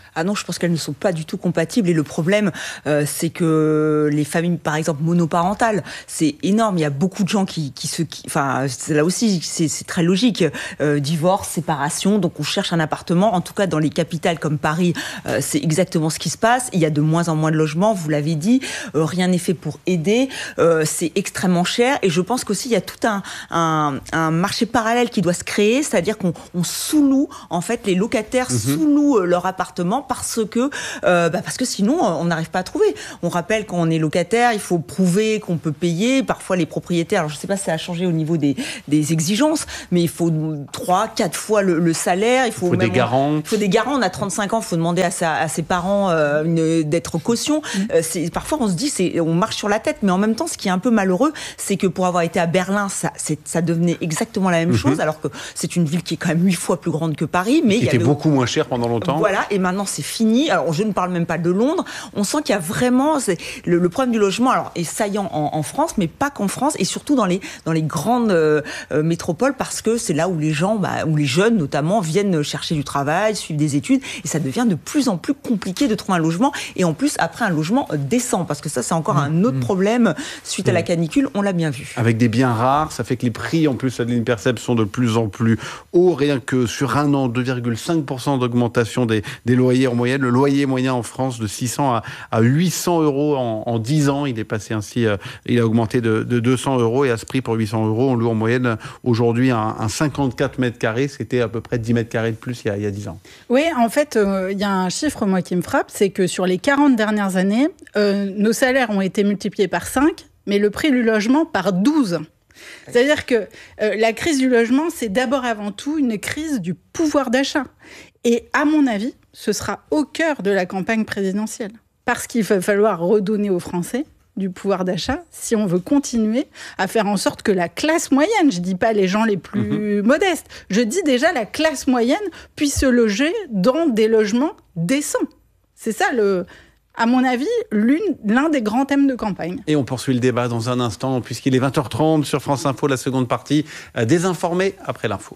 Ah non, je pense qu'elles ne sont pas du tout compatibles. Et le problème, euh, c'est que les familles, par exemple, monoparentales, c'est énorme. Il y a beaucoup de gens qui, qui se... Qui, enfin, là aussi, c'est, c'est très logique. Euh, divorce, séparation, donc on cherche un appartement. En tout cas, dans les capitales comme Paris, euh, c'est exactement ce qui se passe. Il y a de moins en moins de logements, vous l'avez dit. Euh, rien n'est fait pour aider. Euh, c'est extrêmement cher. Et je pense qu'aussi, il y a tout un, un, un marché parallèle qui doit se créer, c'est-à-dire qu'on on sous-loue, en fait, les locataires mmh. sous-louent leur appartement parce que, euh, bah parce que sinon, on n'arrive pas à trouver. On rappelle, quand on est locataire, il faut prouver qu'on peut payer. Parfois, les propriétaires, alors je ne sais pas si ça a changé au niveau des, des exigences, mais il faut trois, quatre fois le, le salaire. Il faut, il faut même, des garants. Il faut des garants. On a trente-cinq ans, il faut demander à, sa, à ses parents euh, une, d'être caution. Mmh. Euh, c'est, parfois, on se dit, c'est, on marche sur la tête, mais en même temps, ce qui est un peu malheureux, c'est que pour avoir été à Berlin, ça, c'est, ça devenait exactement la même mmh. chose, alors que c'est une ville qui est quand même huit fois plus grande que Paris. Mais qui il y était avait... beaucoup moins cher pendant longtemps. Voilà, et maintenant c'est fini. Alors je ne parle même pas de Londres. On sent qu'il y a vraiment c'est, le, le problème du logement alors, est saillant en, en France, mais pas qu'en France, et surtout dans les, dans les grandes euh, métropoles, parce que c'est là où les gens, bah, où les jeunes notamment, viennent chercher du travail, suivre des études, et ça devient de plus en plus compliqué de trouver un logement, et en plus après un logement décent, parce que ça c'est encore mmh, un autre mmh. problème suite mmh. à la canicule, on l'a bien vu. Avec des biens rares, ça fait que les prix en plus à l'Inpercep sont de plus en plus hauts, rien que sur un an, deux virgule cinq pour cent d'augmentation des, des loyers en moyenne. Le loyer moyen en France de six cents à, à huit cents euros en, en dix ans. Il est passé ainsi, euh, il a augmenté de, de deux cents euros, et à ce prix pour huit cents euros, on loue en moyenne aujourd'hui un, un cinquante-quatre mètres carrés. C'était à peu près dix mètres carrés de plus il y a, il y a dix ans. Oui, en fait, il euh, y a un chiffre, moi, qui me frappe, c'est que sur les quarante dernières années, euh, nos salaires ont été multipliés par cinq, mais le prix du logement par douze. C'est-à-dire que euh, la crise du logement, c'est d'abord avant tout une crise du pouvoir d'achat. Et à mon avis, ce sera au cœur de la campagne présidentielle. Parce qu'il va falloir redonner aux Français du pouvoir d'achat si on veut continuer à faire en sorte que la classe moyenne, je ne dis pas les gens les plus mmh. modestes, je dis déjà la classe moyenne puisse se loger dans des logements décents. C'est ça le... à mon avis, l'une, l'un des grands thèmes de campagne. Et on poursuit le débat dans un instant, puisqu'il est vingt heures trente sur France Info, la seconde partie, désinformé après l'info.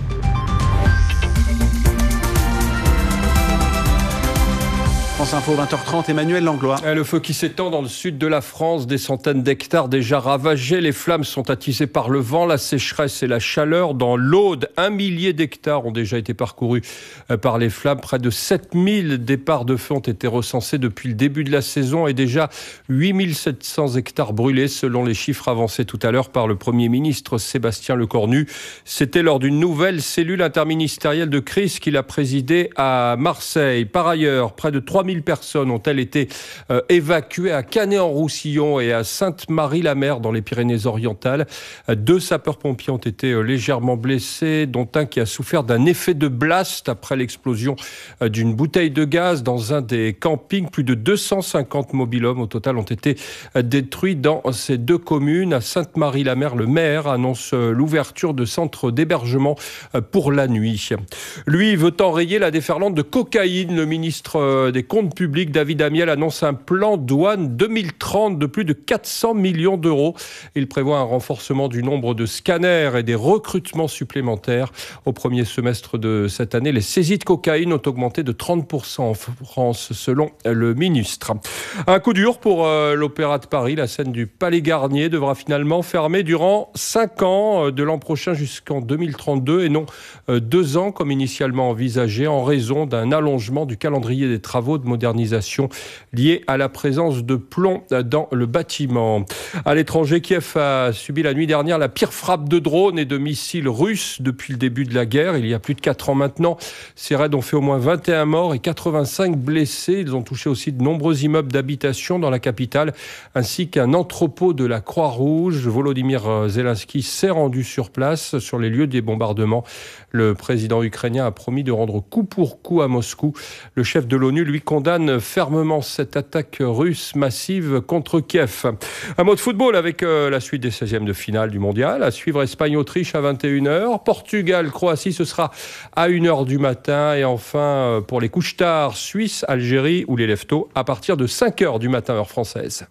France Info, vingt heures trente, Emmanuel Langlois. Le feu qui s'étend dans le sud de la France, des centaines d'hectares déjà ravagés. Les flammes sont attisées par le vent, la sécheresse et la chaleur. Dans l'Aude, un millier d'hectares ont déjà été parcourus par les flammes. Près de sept mille départs de feu ont été recensés depuis le début de la saison et déjà huit mille sept cents hectares brûlés, selon les chiffres avancés tout à l'heure par le Premier ministre Sébastien Lecornu. C'était lors d'une nouvelle cellule interministérielle de crise qu'il a présidée à Marseille. Par ailleurs, près de trois mille personnes ont-elles été euh, évacuées à Canet-en-Roussillon et à Sainte-Marie-la-Mer dans les Pyrénées-Orientales. Euh, deux sapeurs-pompiers ont été euh, légèrement blessés, dont un qui a souffert d'un effet de blast après l'explosion euh, d'une bouteille de gaz dans un des campings. Plus de deux cent cinquante mobil-hommes au total ont été euh, détruits dans ces deux communes. À Sainte-Marie-la-Mer, le maire annonce euh, l'ouverture de centres d'hébergement euh, pour la nuit. Lui veut enrayer la déferlante de cocaïne. Le ministre euh, des Comptes public, David Amiel, annonce un plan douane deux mille trente de plus de quatre cents millions d'euros. Il prévoit un renforcement du nombre de scanners et des recrutements supplémentaires. Au premier semestre de cette année, les saisies de cocaïne ont augmenté de trente pour cent en France, selon le ministre. Un coup dur pour euh, l'Opéra de Paris. La scène du Palais Garnier devra finalement fermer durant cinq ans, euh, de l'an prochain jusqu'en deux mille trente-deux, et non euh, deux ans comme initialement envisagé, en raison d'un allongement du calendrier des travaux de modernisation liée à la présence de plomb dans le bâtiment. À l'étranger, Kiev a subi la nuit dernière la pire frappe de drones et de missiles russes depuis le début de la guerre. Il y a plus de quatre ans maintenant, ces raids ont fait au moins vingt et un morts et quatre-vingt-cinq blessés. Ils ont touché aussi de nombreux immeubles d'habitation dans la capitale, ainsi qu'un entrepôt de la Croix-Rouge. Volodymyr Zelensky s'est rendu sur place, sur les lieux des bombardements. Le président ukrainien a promis de rendre coup pour coup à Moscou. Le chef de l'ONU, lui, condamne fermement cette attaque russe massive contre Kiev. Un mot de football avec euh, la suite des seizièmes de finale du mondial. À suivre Espagne-Autriche à vingt et une heures. Portugal-Croatie, ce sera à une heure du matin. Et enfin, euh, pour les couches tard, Suisse-Algérie ou les leftos à partir de cinq heures du matin, heure française.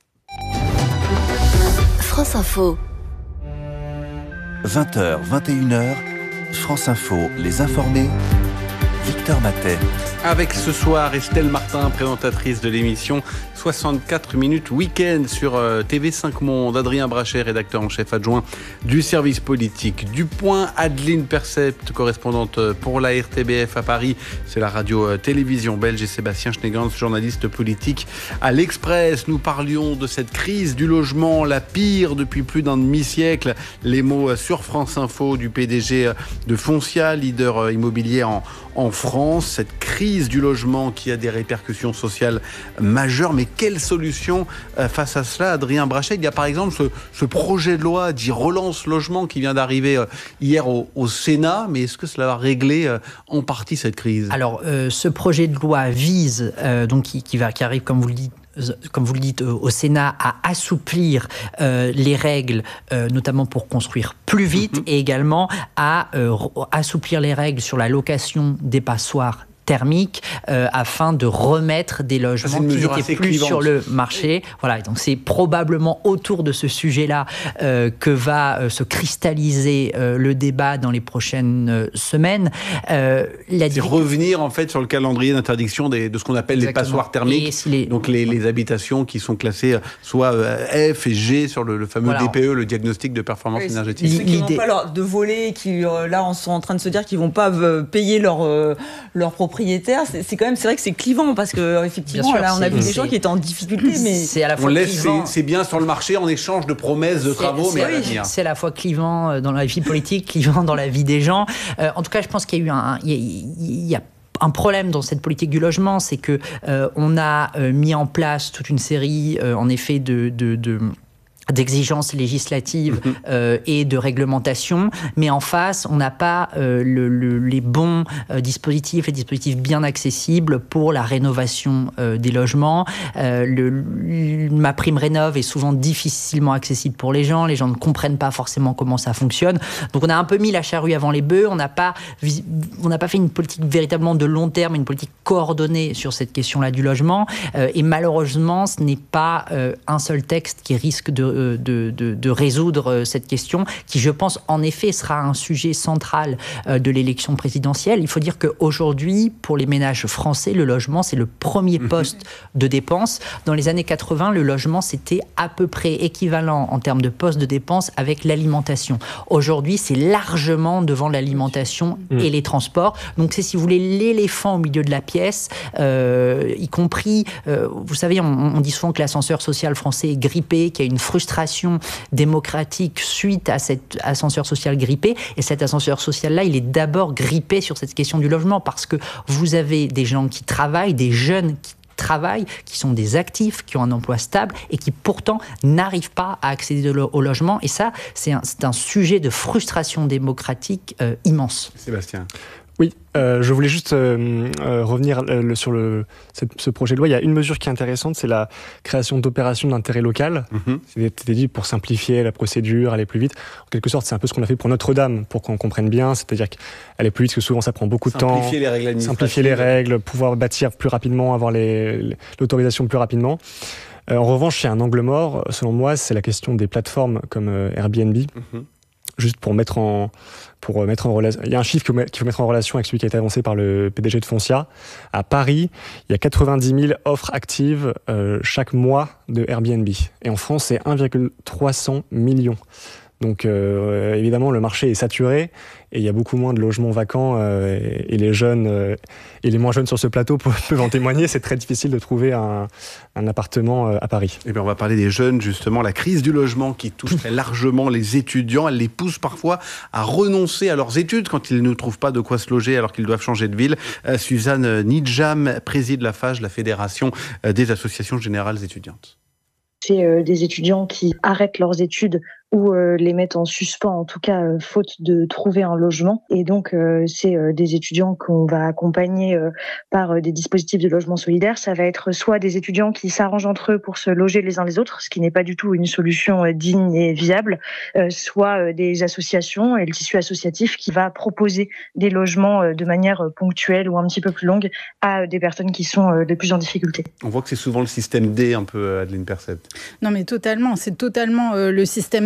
France Info. vingt heures, vingt et une heures. France Info, les informés. Victor Matet. Avec ce soir Estelle Martin, présentatrice de l'émission soixante-quatre minutes week-end sur T V cinq Monde, Adrien Brachet, rédacteur en chef adjoint du service politique du Point, Adeline Percept, correspondante pour la R T B F à Paris, c'est la radio-télévision belge, et Sébastien Schneegans, journaliste politique à l'Express. Nous parlions de cette crise du logement, la pire depuis plus d'un demi-siècle. Les mots sur France Info du P D G de Foncia, leader immobilier en, en France. Cette crise du logement qui a des répercussions sociales majeures. Mais quelle solution face à cela, Adrien Brachet? Il y a par exemple ce, ce projet de loi dit relance logement qui vient d'arriver hier au, au Sénat. Mais est-ce que cela va régler en partie cette crise? Alors, euh, ce projet de loi vise, euh, donc qui, qui, va, qui arrive, comme vous le dites, comme vous le dites, au Sénat, à assouplir euh, les règles, euh, notamment pour construire plus vite, mmh. et également à euh, assouplir les règles sur la location des passoires thermiques euh, afin de remettre des logements qui n'étaient plus clivante. sur le marché. Voilà, donc c'est probablement autour de ce sujet-là euh, que va euh, se cristalliser euh, le débat dans les prochaines euh, semaines. Euh, la c'est revenir en fait sur le calendrier d'interdiction des, de ce qu'on appelle Exactement. les passoires thermiques, si les... donc les, les habitations qui sont classées soit euh, F et G sur le, le fameux voilà. D P E, le diagnostic de performance oui, énergétique. Ceux qui n'ont pas leur, de voler, qui euh, là sont en train de se dire qu'ils vont pas euh, payer leur euh, leur propriétaire. C'est, c'est quand même, c'est vrai que c'est clivant parce que effectivement, sûr, là, on a vu des gens qui étaient en difficulté, mais c'est à la fois on laisse clivant. C'est, c'est bien sur le marché en échange de promesses de c'est, travaux, c'est, mais à l'avenir. C'est à la fois clivant dans la vie politique, clivant dans la vie des gens. Euh, en tout cas, je pense qu'il y a eu un, il y a, il y a un problème dans cette politique du logement, c'est que euh, on a euh, mis en place toute une série, euh, en effet, de, de, de d'exigences législatives mmh. euh, et de réglementation, mais en face, on n'a pas euh, le, le, les bons euh, dispositifs, les dispositifs bien accessibles pour la rénovation euh, des logements. Euh, le, le, ma prime rénov est souvent difficilement accessible pour les gens, les gens ne comprennent pas forcément comment ça fonctionne. Donc on a un peu mis la charrue avant les bœufs, on n'a pas, on n'a pas fait une politique véritablement de long terme, une politique coordonnée sur cette question-là du logement, euh, et malheureusement, ce n'est pas euh, un seul texte qui risque de De, de, de résoudre cette question, qui, je pense, en effet, sera un sujet central de l'élection présidentielle. Il faut dire qu'aujourd'hui, pour les ménages français, le logement, c'est le premier poste de dépense. Dans les années quatre-vingts, le logement, c'était à peu près équivalent en termes de poste de dépense avec l'alimentation. Aujourd'hui, c'est largement devant l'alimentation mmh. et les transports. Donc, c'est, si vous voulez, l'éléphant au milieu de la pièce, euh, y compris, euh, vous savez, on, on dit souvent que l'ascenseur social français est grippé, qu'il y a une frustration démocratique suite à cet ascenseur social grippé. Et cet ascenseur social-là, il est d'abord grippé sur cette question du logement parce que vous avez des gens qui travaillent, des jeunes qui travaillent, qui sont des actifs, qui ont un emploi stable et qui pourtant n'arrivent pas à accéder au logement. Et ça, c'est un, c'est un sujet de frustration démocratique euh, immense. Sébastien. Oui, euh, je voulais juste euh, euh, revenir euh, le, sur le, cette, ce projet de loi. Il y a une mesure qui est intéressante, c'est la création d'opérations d'intérêt local. Mm-hmm. C'était dit pour simplifier la procédure, aller plus vite. En quelque sorte, c'est un peu ce qu'on a fait pour Notre-Dame, pour qu'on comprenne bien. C'est-à-dire qu'aller plus vite, parce que souvent ça prend beaucoup de temps. Simplifier les règles administratives. Simplifier les règles, pouvoir bâtir plus rapidement, avoir les, les, l'autorisation plus rapidement. Euh, en revanche, il y a un angle mort, selon moi, c'est la question des plateformes comme euh, Airbnb. Mm-hmm. Juste pour mettre en pour mettre en relation, il y a un chiffre qu'il faut mettre en relation avec celui qui a été avancé par le P D G de Foncia. À Paris, il y a quatre-vingt-dix mille offres actives euh, chaque mois de Airbnb. Et en France, c'est un virgule trois cents millions. Donc euh, évidemment, le marché est saturé et il y a beaucoup moins de logements vacants euh, et, et les jeunes euh, et les moins jeunes sur ce plateau peuvent en témoigner. C'est très difficile de trouver un, un appartement euh, à Paris. Et bien on va parler des jeunes justement, la crise du logement qui touche très largement les étudiants. Elle les pousse parfois à renoncer à leurs études quand ils ne trouvent pas de quoi se loger alors qu'ils doivent changer de ville. Euh, Suzanne Nidjam préside la F A G, la Fédération des associations générales étudiantes. C'est euh, des étudiants qui arrêtent leurs études ou euh, les mettent en suspens, en tout cas euh, faute de trouver un logement. Et donc euh, c'est euh, des étudiants qu'on va accompagner euh, par euh, des dispositifs de logement solidaire. Ça va être soit des étudiants qui s'arrangent entre eux pour se loger les uns les autres, ce qui n'est pas du tout une solution euh, digne et viable, euh, soit euh, des associations et le tissu associatif qui va proposer des logements euh, de manière euh, ponctuelle ou un petit peu plus longue à euh, des personnes qui sont euh, les plus en difficulté. On voit que c'est souvent le système D un peu, Adeline Percept. Non mais totalement, c'est totalement euh, le système D.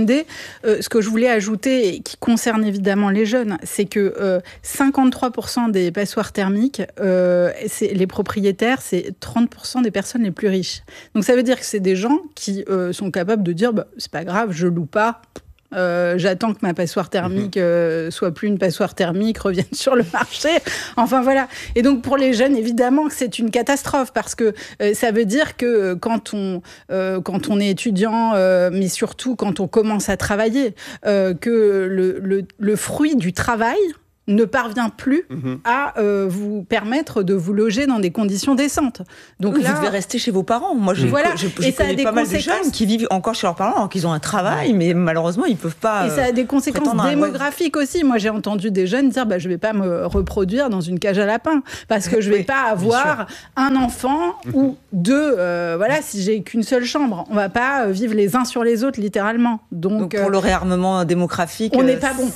procédé. Euh, ce que je voulais ajouter, et qui concerne évidemment les jeunes, c'est que euh, cinquante-trois pour cent des passoires thermiques, euh, c'est, les propriétaires, c'est trente pour cent des personnes les plus riches. Donc ça veut dire que c'est des gens qui euh, sont capables de dire bah, c'est pas grave, je loue pas. Euh, j'attends que ma passoire thermique euh, soit plus une passoire thermique, revienne sur le marché. Enfin voilà. Et donc pour les jeunes, évidemment que c'est une catastrophe parce que euh, ça veut dire que quand on euh, quand on est étudiant, euh, mais surtout quand on commence à travailler, euh, que le, le, le fruit du travail ne parvient plus mmh. à euh, vous permettre de vous loger dans des conditions décentes. Donc vous là, devez rester chez vos parents. Moi, je, voilà. je, je, je et ça connais a des pas mal de jeunes qui vivent encore chez leurs parents, alors qu'ils ont un travail, mais malheureusement, ils peuvent pas. Et ça a des conséquences démographiques aussi. Moi, j'ai entendu des jeunes dire bah, je vais pas me reproduire dans une cage à lapins parce que je vais oui, pas avoir un enfant mmh. ou deux. Euh, voilà, si j'ai qu'une seule chambre, on va pas vivre les uns sur les autres littéralement. Donc, Donc pour euh, le réarmement démographique, on n'est pas bon.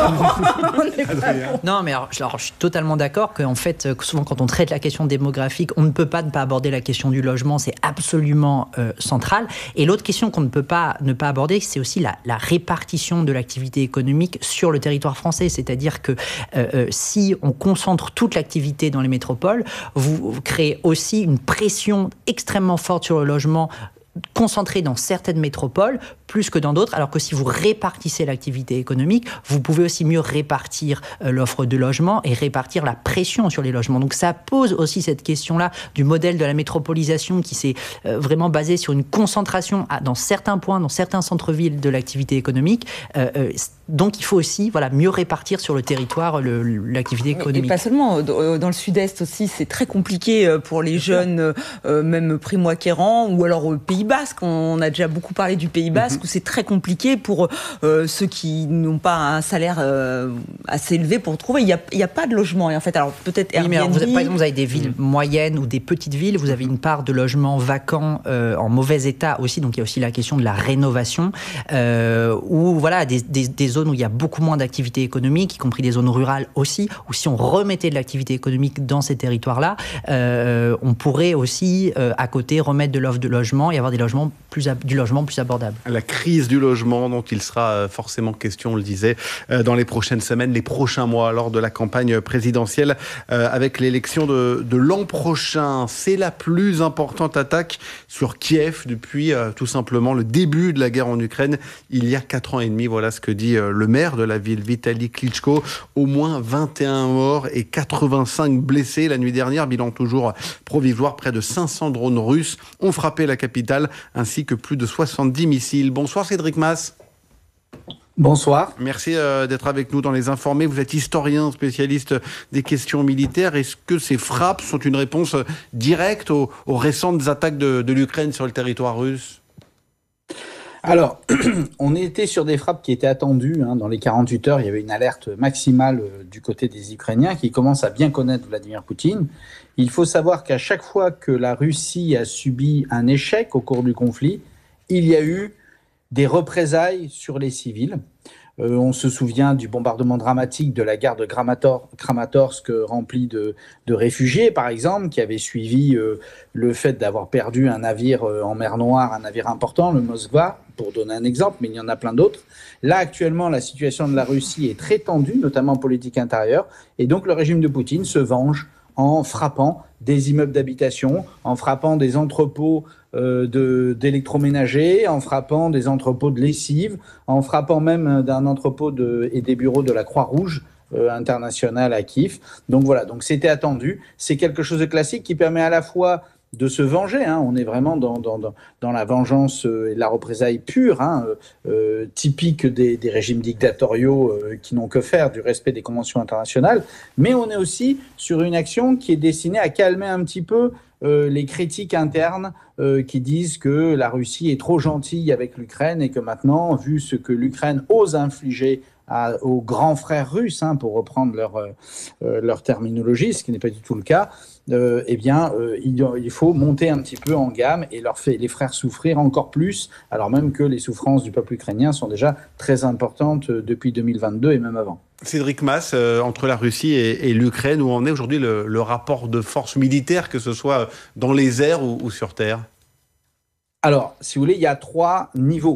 on n'est pas bon. Non, mais alors, alors, je suis totalement d'accord qu'en fait, souvent quand on traite la question démographique, on ne peut pas ne pas aborder la question du logement, c'est absolument euh, central. Et l'autre question qu'on ne peut pas ne pas aborder, c'est aussi la, la répartition de l'activité économique sur le territoire français. C'est-à-dire que euh, euh, si on concentre toute l'activité dans les métropoles, vous, vous créez aussi une pression extrêmement forte sur le logement concentré dans certaines métropoles plus que dans d'autres, alors que si vous répartissez l'activité économique, vous pouvez aussi mieux répartir euh, l'offre de logement et répartir la pression sur les logements. Donc ça pose aussi cette question-là du modèle de la métropolisation qui s'est euh, vraiment basé sur une concentration à, dans certains points, dans certains centres-villes de l'activité économique. Euh, euh, donc il faut aussi voilà, mieux répartir sur le territoire le, l'activité économique. Et pas seulement, dans le sud-est aussi, c'est très compliqué pour les jeunes, euh, même primo-acquérants, ou alors au Pays Basque. On a déjà beaucoup parlé du Pays Basque, mm-hmm. où c'est très compliqué pour euh, ceux qui n'ont pas un salaire euh, assez élevé pour trouver. Il n'y a, il y a pas de logement. Et en fait, alors peut-être oui, mais alors, vous avez, par exemple, vous avez des villes mmh. moyennes ou des petites villes, vous avez une part de logements vacants euh, en mauvais état aussi. Donc il y a aussi la question de la rénovation, euh, ou voilà, des, des, des zones où il y a beaucoup moins d'activité économique, y compris des zones rurales aussi, où si on remettait de l'activité économique dans ces territoires-là, euh, on pourrait aussi, euh, à côté, remettre de l'offre de logement et avoir des logements plus, du logement plus abordable. La crise du logement dont il sera forcément question, on le disait, dans les prochaines semaines, les prochains mois, lors de la campagne présidentielle, avec l'élection de, de l'an prochain. C'est la plus importante attaque sur Kiev depuis tout simplement le début de la guerre en Ukraine, il y a quatre ans et demi. Voilà ce que dit le maire de la ville, Vitali Klitschko. Au moins vingt et un morts et quatre-vingt-cinq blessés la nuit dernière. Bilan toujours provisoire, près de cinq cents drones russes ont frappé la capitale, ainsi que plus de soixante-dix missiles. Bonsoir Cédric Masse. Bonsoir. Merci euh, d'être avec nous dans Les Informés. Vous êtes historien, spécialiste des questions militaires. Est-ce que ces frappes sont une réponse directe aux, aux récentes attaques de, de l'Ukraine sur le territoire russe ? Alors, on était sur des frappes qui étaient attendues. Hein. Dans les quarante-huit heures, il y avait une alerte maximale euh, du côté des Ukrainiens qui commencent à bien connaître Vladimir Poutine. Il faut savoir qu'à chaque fois que la Russie a subi un échec au cours du conflit, il y a eu des représailles sur les civils. Euh, on se souvient du bombardement dramatique de la gare de Kramator, Kramatorsk remplie de, de réfugiés, par exemple, qui avait suivi euh, le fait d'avoir perdu un navire euh, en mer Noire, un navire important, le Moskva, pour donner un exemple, mais il y en a plein d'autres. Là, actuellement, la situation de la Russie est très tendue, notamment en politique intérieure, et donc le régime de Poutine se venge en frappant des immeubles d'habitation, en frappant des entrepôts euh, de, d'électroménagers, en frappant des entrepôts de lessive, en frappant même d'un entrepôt de, et des bureaux de la Croix-Rouge euh, internationale à Kiev. Donc voilà, donc c'était attendu. C'est quelque chose de classique qui permet à la fois de se venger, hein. On est vraiment dans, dans, dans la vengeance et la représaille pure, hein, euh, typique des, des régimes dictatoriaux euh, qui n'ont que faire du respect des conventions internationales, mais on est aussi sur une action qui est destinée à calmer un petit peu euh, les critiques internes euh, qui disent que la Russie est trop gentille avec l'Ukraine et que maintenant, vu ce que l'Ukraine ose infliger À, aux grands frères russes, hein, pour reprendre leur, euh, leur terminologie, ce qui n'est pas du tout le cas, euh, eh bien, euh, il, il faut monter un petit peu en gamme et leur fait, les faire souffrir encore plus, alors même que les souffrances du peuple ukrainien sont déjà très importantes depuis deux mille vingt-deux et même avant. Cédric Masse, euh, entre la Russie et, et l'Ukraine, où en est aujourd'hui le, le rapport de force militaire, que ce soit dans les airs ou, ou sur terre ? Alors, si vous voulez, il y a trois niveaux.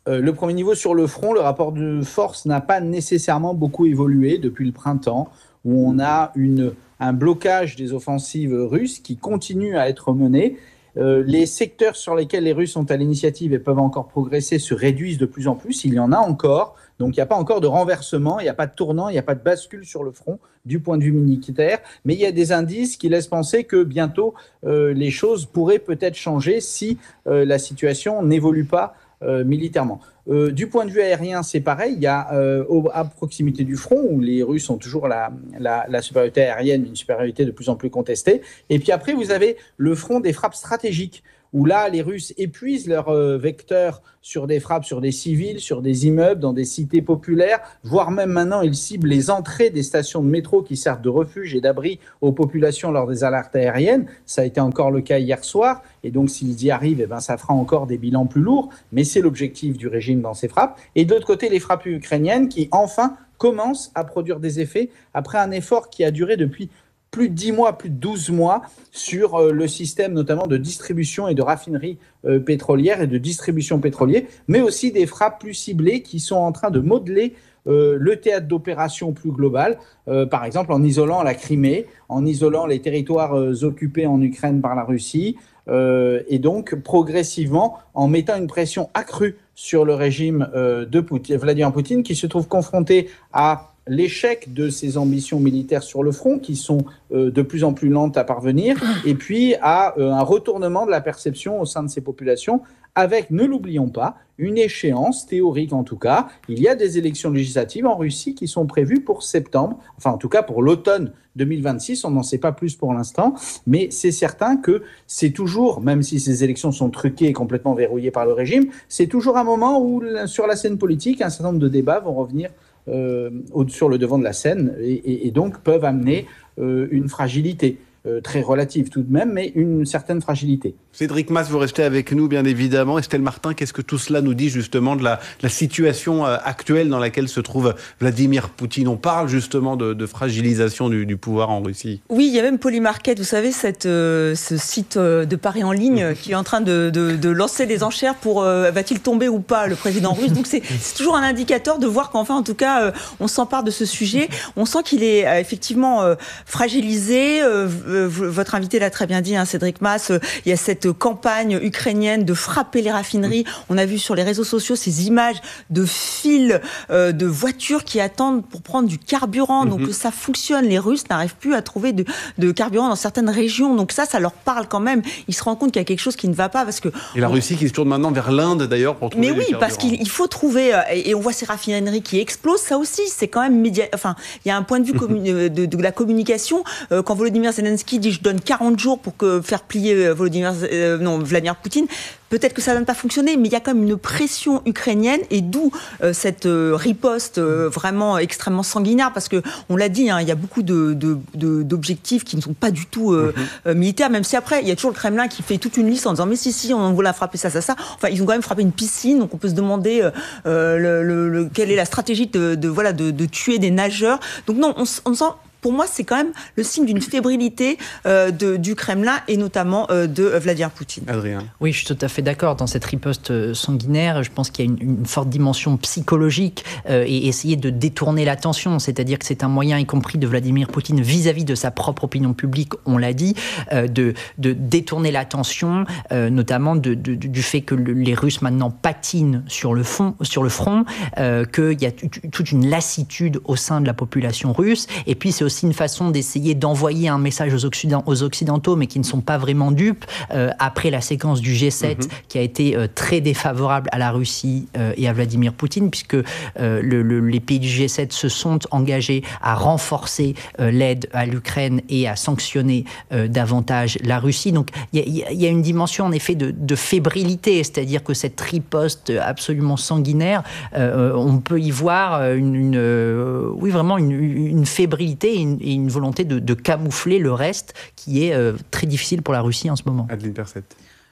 Euh, le premier niveau sur le front, le rapport de force n'a pas nécessairement beaucoup évolué depuis le printemps, où on a une, un blocage des offensives russes qui continue à être menées. Euh, les secteurs sur lesquels les Russes sont à l'initiative et peuvent encore progresser se réduisent de plus en plus. Il y en a encore. Donc, il n'y a pas encore de renversement, il n'y a pas de tournant, il n'y a pas de bascule sur le front du point de vue militaire. Mais il y a des indices qui laissent penser que bientôt, euh, les choses pourraient peut-être changer si euh, la situation n'évolue pas euh, militairement. Euh, du point de vue aérien, c'est pareil. Il y a euh, au, à proximité du front, où les Russes ont toujours la, la, la supériorité aérienne, une supériorité de plus en plus contestée. Et puis après, vous avez le front des frappes stratégiques, où là, les Russes épuisent leurs euh, vecteurs sur des frappes sur des civils, sur des immeubles, dans des cités populaires, voire même maintenant, ils ciblent les entrées des stations de métro qui servent de refuge et d'abri aux populations lors des alertes aériennes. Ça a été encore le cas hier soir, et donc s'ils y arrivent, eh ben, ça fera encore des bilans plus lourds, mais c'est l'objectif du régime dans ces frappes. Et de l'autre côté, les frappes ukrainiennes qui, enfin, commencent à produire des effets après un effort qui a duré depuis plus de dix mois, plus de douze mois, sur euh, le système notamment de distribution et de raffinerie euh, pétrolière et de distribution pétrolière, mais aussi des frappes plus ciblées qui sont en train de modeler euh, le théâtre d'opération plus global, euh, par exemple en isolant la Crimée, en isolant les territoires euh, occupés en Ukraine par la Russie, euh, et donc progressivement en mettant une pression accrue sur le régime euh, de Poutine, Vladimir Poutine, qui se trouve confronté à l'échec de ses ambitions militaires sur le front, qui sont euh, de plus en plus lentes à parvenir, et puis à euh, un retournement de la perception au sein de ces populations, avec, ne l'oublions pas, une échéance théorique en tout cas. Il y a des élections législatives en Russie qui sont prévues pour septembre, enfin en tout cas pour l'automne deux mille vingt-six, on n'en sait pas plus pour l'instant, mais c'est certain que c'est toujours, même si ces élections sont truquées et complètement verrouillées par le régime, c'est toujours un moment où sur la scène politique, un certain nombre de débats vont revenir Euh, sur le devant de la scène et, et, et donc peuvent amener euh, une fragilité euh, très relative tout de même, mais une certaine fragilité. Cédric Mas, vous restez avec nous bien évidemment. Estelle Martin, qu'est-ce que tout cela nous dit justement de la, la situation euh, actuelle dans laquelle se trouve Vladimir Poutine? On parle justement de, de fragilisation du, du pouvoir en Russie. Oui, il y a même Polymarket, vous savez, cette, euh, ce site euh, de paris en ligne mmh. qui est en train de, de, de lancer des enchères pour euh, va-t-il tomber ou pas le président russe. Donc c'est, c'est toujours un indicateur de voir qu'enfin, en tout cas, euh, on s'empare de ce sujet. On sent qu'il est euh, effectivement euh, fragilisé. Euh, euh, votre invité l'a très bien dit, hein, Cédric Mas. Euh, il y a cette campagne ukrainienne de frapper les raffineries. On a vu sur les réseaux sociaux ces images de files euh, de voitures qui attendent pour prendre du carburant. Donc mm-hmm. ça fonctionne. Les Russes n'arrivent plus à trouver de, de carburant dans certaines régions. Donc ça, ça leur parle quand même. Ils se rendent compte qu'il y a quelque chose qui ne va pas parce que... Et la Russie qui se tourne maintenant vers l'Inde d'ailleurs pour trouver Mais oui, du parce qu'il faut trouver... Et, et on voit ces raffineries qui explosent. Ça aussi, c'est quand même... Média... Enfin, il y a un point de vue commun... de, de la communication. Euh, quand Volodymyr Zelensky dit « je donne quarante jours pour que faire plier Volodymyr... Euh, non, Vladimir Poutine », peut-être que ça va pas fonctionner, mais il y a quand même une pression ukrainienne et d'où euh, cette euh, riposte euh, vraiment extrêmement sanguinaire parce que on l'a dit, hein, il y a beaucoup de, de, de, d'objectifs qui ne sont pas du tout euh, mm-hmm. euh, militaires, même si après il y a toujours le Kremlin qui fait toute une liste en disant mais si si on voulait frapper ça ça ça. Enfin ils ont quand même frappé une piscine, donc on peut se demander euh, le, le, le, quelle est la stratégie de, de voilà de, de tuer des nageurs. Donc non, on, on sent. Pour moi, c'est quand même le signe d'une fébrilité euh, de, du Kremlin et notamment euh, de Vladimir Poutine. Adrien. Oui, je suis tout à fait d'accord. Dans cette riposte sanguinaire, je pense qu'il y a une, une forte dimension psychologique euh, et essayer de détourner l'attention. C'est-à-dire que c'est un moyen, y compris de Vladimir Poutine, vis-à-vis de sa propre opinion publique, on l'a dit, euh, de, de détourner l'attention, euh, notamment de, de, du fait que le, les Russes maintenant patinent sur le, fond, sur le front, euh, qu'il y a t- toute une lassitude au sein de la population russe. Et puis, c'est aussi une façon d'essayer d'envoyer un message aux, Occident, aux Occidentaux, mais qui ne sont pas vraiment dupes, euh, après la séquence du G sept, mm-hmm. qui a été euh, très défavorable à la Russie euh, et à Vladimir Poutine, puisque euh, le, le, les pays du G sept se sont engagés à renforcer euh, l'aide à l'Ukraine et à sanctionner euh, davantage la Russie. Donc il y, y a une dimension en effet de, de fébrilité, c'est-à-dire que cette riposte absolument sanguinaire, euh, on peut y voir une, une euh, oui vraiment une, une fébrilité, une, et une volonté de, de camoufler le reste qui est euh, très difficile pour la Russie en ce moment. Adeline Berset.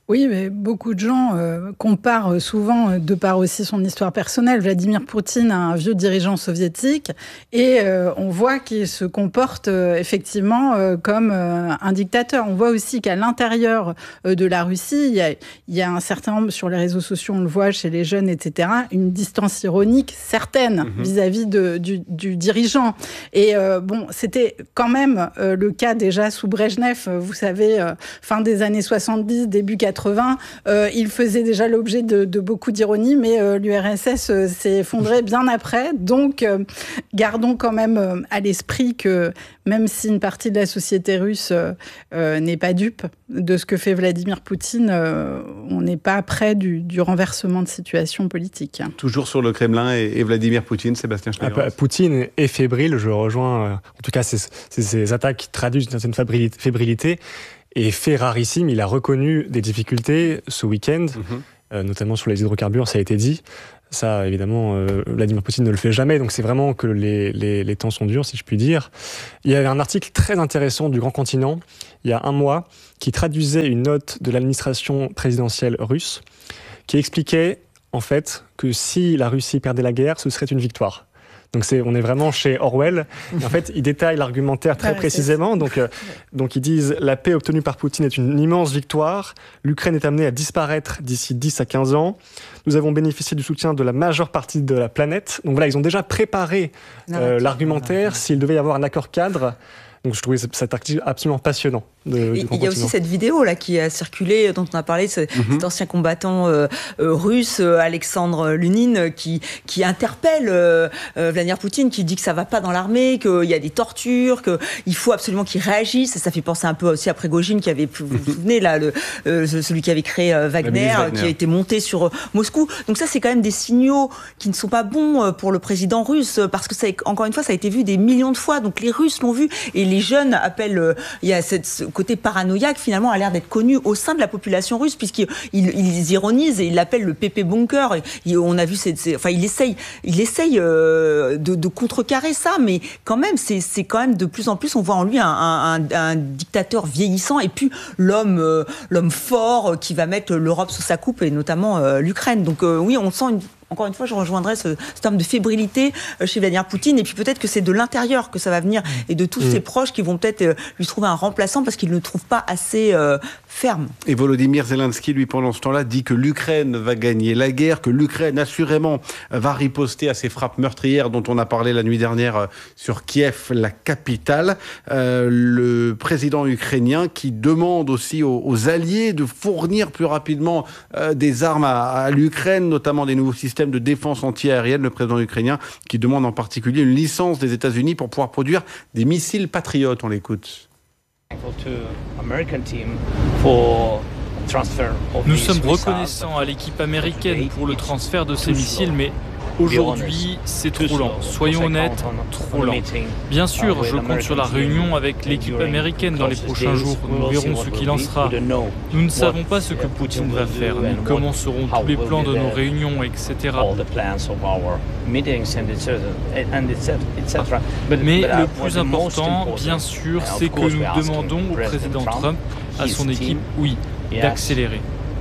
Oui, mais beaucoup de gens euh, comparent souvent, euh, de par aussi son histoire personnelle, Vladimir Poutine à un vieux dirigeant soviétique, et euh, on voit qu'il se comporte euh, effectivement euh, comme euh, un dictateur. On voit aussi qu'à l'intérieur euh, de la Russie, il y, a, il y a un certain nombre, sur les réseaux sociaux, on le voit chez les jeunes, et cetera, une distance ironique certaine mmh. vis-à-vis de, du, du dirigeant. Et euh, bon, c'était quand même euh, le cas déjà sous Brejnev, vous savez, euh, fin des années soixante-dix, début quatre-vingts, euh, il faisait déjà l'objet de, de beaucoup d'ironie, mais euh, l'U R S S euh, s'est effondré bien après. Donc, euh, gardons quand même euh, à l'esprit que même si une partie de la société russe euh, euh, n'est pas dupe de ce que fait Vladimir Poutine, euh, on n'est pas près du, du renversement de situation politique. Toujours sur le Kremlin et, et Vladimir Poutine, Sébastien Schneiders. Ah, Poutine est fébrile, je rejoins, euh, en tout cas, ces, ces, ces attaques qui traduisent une certaine fébrilité. Et fait rarissime, il a reconnu des difficultés ce week-end, mmh. euh, notamment sur les hydrocarbures, ça a été dit. Ça, évidemment, euh, Vladimir Poutine ne le fait jamais, donc c'est vraiment que les, les, les temps sont durs, si je puis dire. Il y avait un article très intéressant du Grand Continent, il y a un mois, qui traduisait une note de l'administration présidentielle russe, qui expliquait, en fait, que si la Russie perdait la guerre, ce serait une victoire. Donc c'est, on est vraiment chez Orwell. Et en fait, ils détaillent l'argumentaire très précisément. Donc, euh, donc ils disent la paix obtenue par Poutine est une immense victoire. L'Ukraine est amenée à disparaître d'ici dix à quinze ans. Nous avons bénéficié du soutien de la majeure partie de la planète. Donc voilà, ils ont déjà préparé euh, l'argumentaire s'il devait y avoir un accord cadre. Donc je trouvais cet article absolument passionnant. De, il y a aussi cette vidéo là qui a circulé, dont on a parlé, ce, mm-hmm. cet ancien combattant euh, euh, russe, euh, Alexandre Lunin, qui, qui interpelle euh, euh, Vladimir Poutine, qui dit que ça va pas dans l'armée, qu'il y a des tortures, qu'il faut absolument qu'il réagisse. Ça fait penser un peu aussi à Prigojine, qui avait, vous vous souvenez, là, le, euh, celui qui avait créé euh, Wagner, Wagner, qui a été monté sur euh, Moscou. Donc ça, c'est quand même des signaux qui ne sont pas bons euh, pour le président russe, parce que ça, encore une fois, ça a été vu des millions de fois. Donc les Russes l'ont vu, et les jeunes appellent. Euh, il y a cette côté paranoïaque, finalement, a l'air d'être connu au sein de la population russe, puisqu'ils ils, ils ironisent et ils l'appellent le pépé bunker. Et, et on a vu, c'est, c'est, enfin, il essaye, il essaye euh, de, de contrecarrer ça, mais quand même, c'est, c'est quand même de plus en plus, on voit en lui un, un, un, un dictateur vieillissant, et puis l'homme, euh, l'homme fort qui va mettre l'Europe sous sa coupe, et notamment euh, l'Ukraine. Donc euh, oui, on sent une Encore une fois, je rejoindrai ce, ce terme de fébrilité chez Vladimir Poutine. Et puis peut-être que c'est de l'intérieur que ça va venir, et de tous mmh. ses proches qui vont peut-être lui trouver un remplaçant parce qu'il ne le trouve pas assez euh, ferme. Et Volodymyr Zelensky, lui, pendant ce temps-là, dit que l'Ukraine va gagner la guerre, que l'Ukraine, assurément, va riposter à ces frappes meurtrières dont on a parlé la nuit dernière sur Kiev, la capitale. Euh, le président ukrainien qui demande aussi aux, aux alliés de fournir plus rapidement euh, des armes à, à l'Ukraine, notamment des nouveaux systèmes de défense anti-aérienne, le président ukrainien qui demande en particulier une licence des États-Unis pour pouvoir produire des missiles patriotes. On l'écoute. Nous sommes reconnaissants à l'équipe américaine pour le transfert de ces missiles, mais aujourd'hui, c'est trop lent. Soyons honnêtes, trop lent. Bien sûr, je compte sur la réunion avec l'équipe américaine dans les prochains jours. Nous verrons ce qu'il en sera. Nous ne savons pas ce que Poutine va faire, ni comment seront tous les plans de nos réunions, et cetera. Mais le plus important, bien sûr, c'est que nous demandons au président Trump, à son équipe, oui, d'accélérer.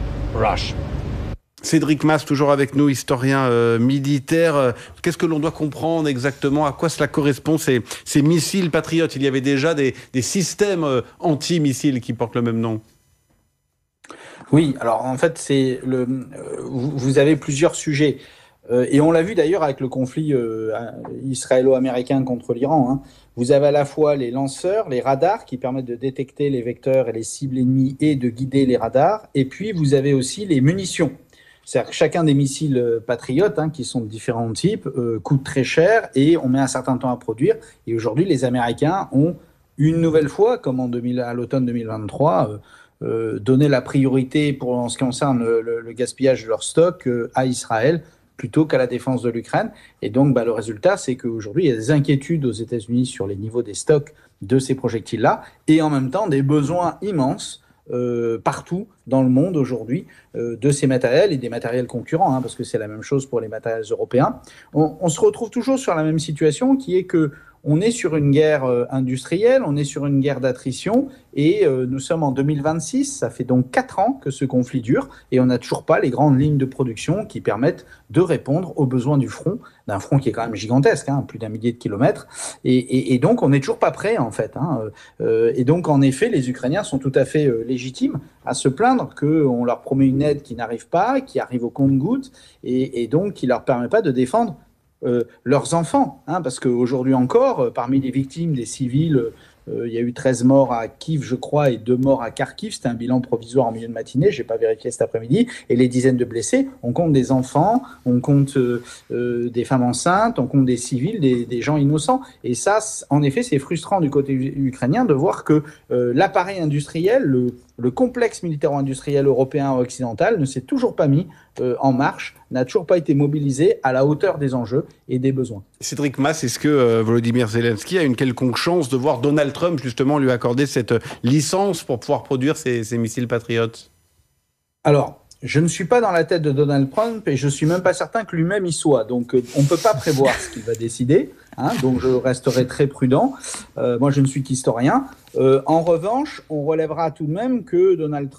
Cédric Mas, toujours avec nous, historien euh, militaire. Qu'est-ce que l'on doit comprendre exactement? À quoi cela correspond, ces, ces missiles patriotes? Il y avait déjà des, des systèmes euh, anti-missiles qui portent le même nom. Oui, alors en fait, c'est le, euh, vous, vous avez plusieurs sujets. Euh, et on l'a vu d'ailleurs avec le conflit euh, israélo-américain contre l'Iran. Hein. Vous avez à la fois les lanceurs, les radars qui permettent de détecter les vecteurs et les cibles ennemies et de guider les radars. Et puis, vous avez aussi les munitions. C'est-à-dire que chacun des missiles patriotes, hein, qui sont de différents types, euh, coûte très cher et on met un certain temps à produire. Et aujourd'hui, les Américains ont une nouvelle fois, comme en deux mille, à l'automne deux mille vingt-trois, euh, euh, donné la priorité pour en ce qui concerne le, le, le gaspillage de leur stock euh, à Israël plutôt qu'à la défense de l'Ukraine. Et donc, bah, le résultat, c'est qu'aujourd'hui, il y a des inquiétudes aux États-Unis sur les niveaux des stocks de ces projectiles-là et en même temps des besoins immenses Euh, partout dans le monde aujourd'hui euh, de ces matériels et des matériels concurrents, hein, parce que c'est la même chose pour les matériels européens. On, on se retrouve toujours sur la même situation qui est que on est sur une guerre euh, industrielle, on est sur une guerre d'attrition, et euh, nous sommes en deux mille vingt-six, ça fait donc quatre ans que ce conflit dure, et on n'a toujours pas les grandes lignes de production qui permettent de répondre aux besoins du front, d'un front qui est quand même gigantesque, hein, plus d'un millier de kilomètres, et, et, et donc on n'est toujours pas prêt en fait. Hein, euh, et donc en effet, les Ukrainiens sont tout à fait euh, légitimes à se plaindre qu'on leur promet une aide qui n'arrive pas, qui arrive au compte-gouttes, et, et donc qui ne leur permet pas de défendre Euh, leurs enfants, hein, parce qu'aujourd'hui encore, euh, parmi les victimes des civils, euh, il y a eu treize morts à Kiev, je crois, et deux morts à Kharkiv. C'était un bilan provisoire en milieu de matinée, je n'ai pas vérifié cet après-midi. Et les dizaines de blessés, on compte des enfants, on compte euh, euh, des femmes enceintes, on compte des civils, des, des gens innocents. Et ça, en effet, c'est frustrant du côté ukrainien de voir que euh, l'appareil industriel, le, le complexe militaro-industriel européen occidental ne s'est toujours pas mis euh, en marche, n'a toujours pas été mobilisé à la hauteur des enjeux et des besoins. Cédric Mass, est-ce que euh, Volodymyr Zelensky a une quelconque chance de voir Donald Trump justement lui accorder cette licence pour pouvoir produire ces, ces missiles patriotes? Alors, je ne suis pas dans la tête de Donald Trump et je ne suis même pas certain que lui-même y soit. Donc, euh, on ne peut pas prévoir ce qu'il va décider. Hein, donc, je resterai très prudent. Euh, moi, je ne suis qu'historien. Euh, en revanche, on relèvera tout de même que Donald Trump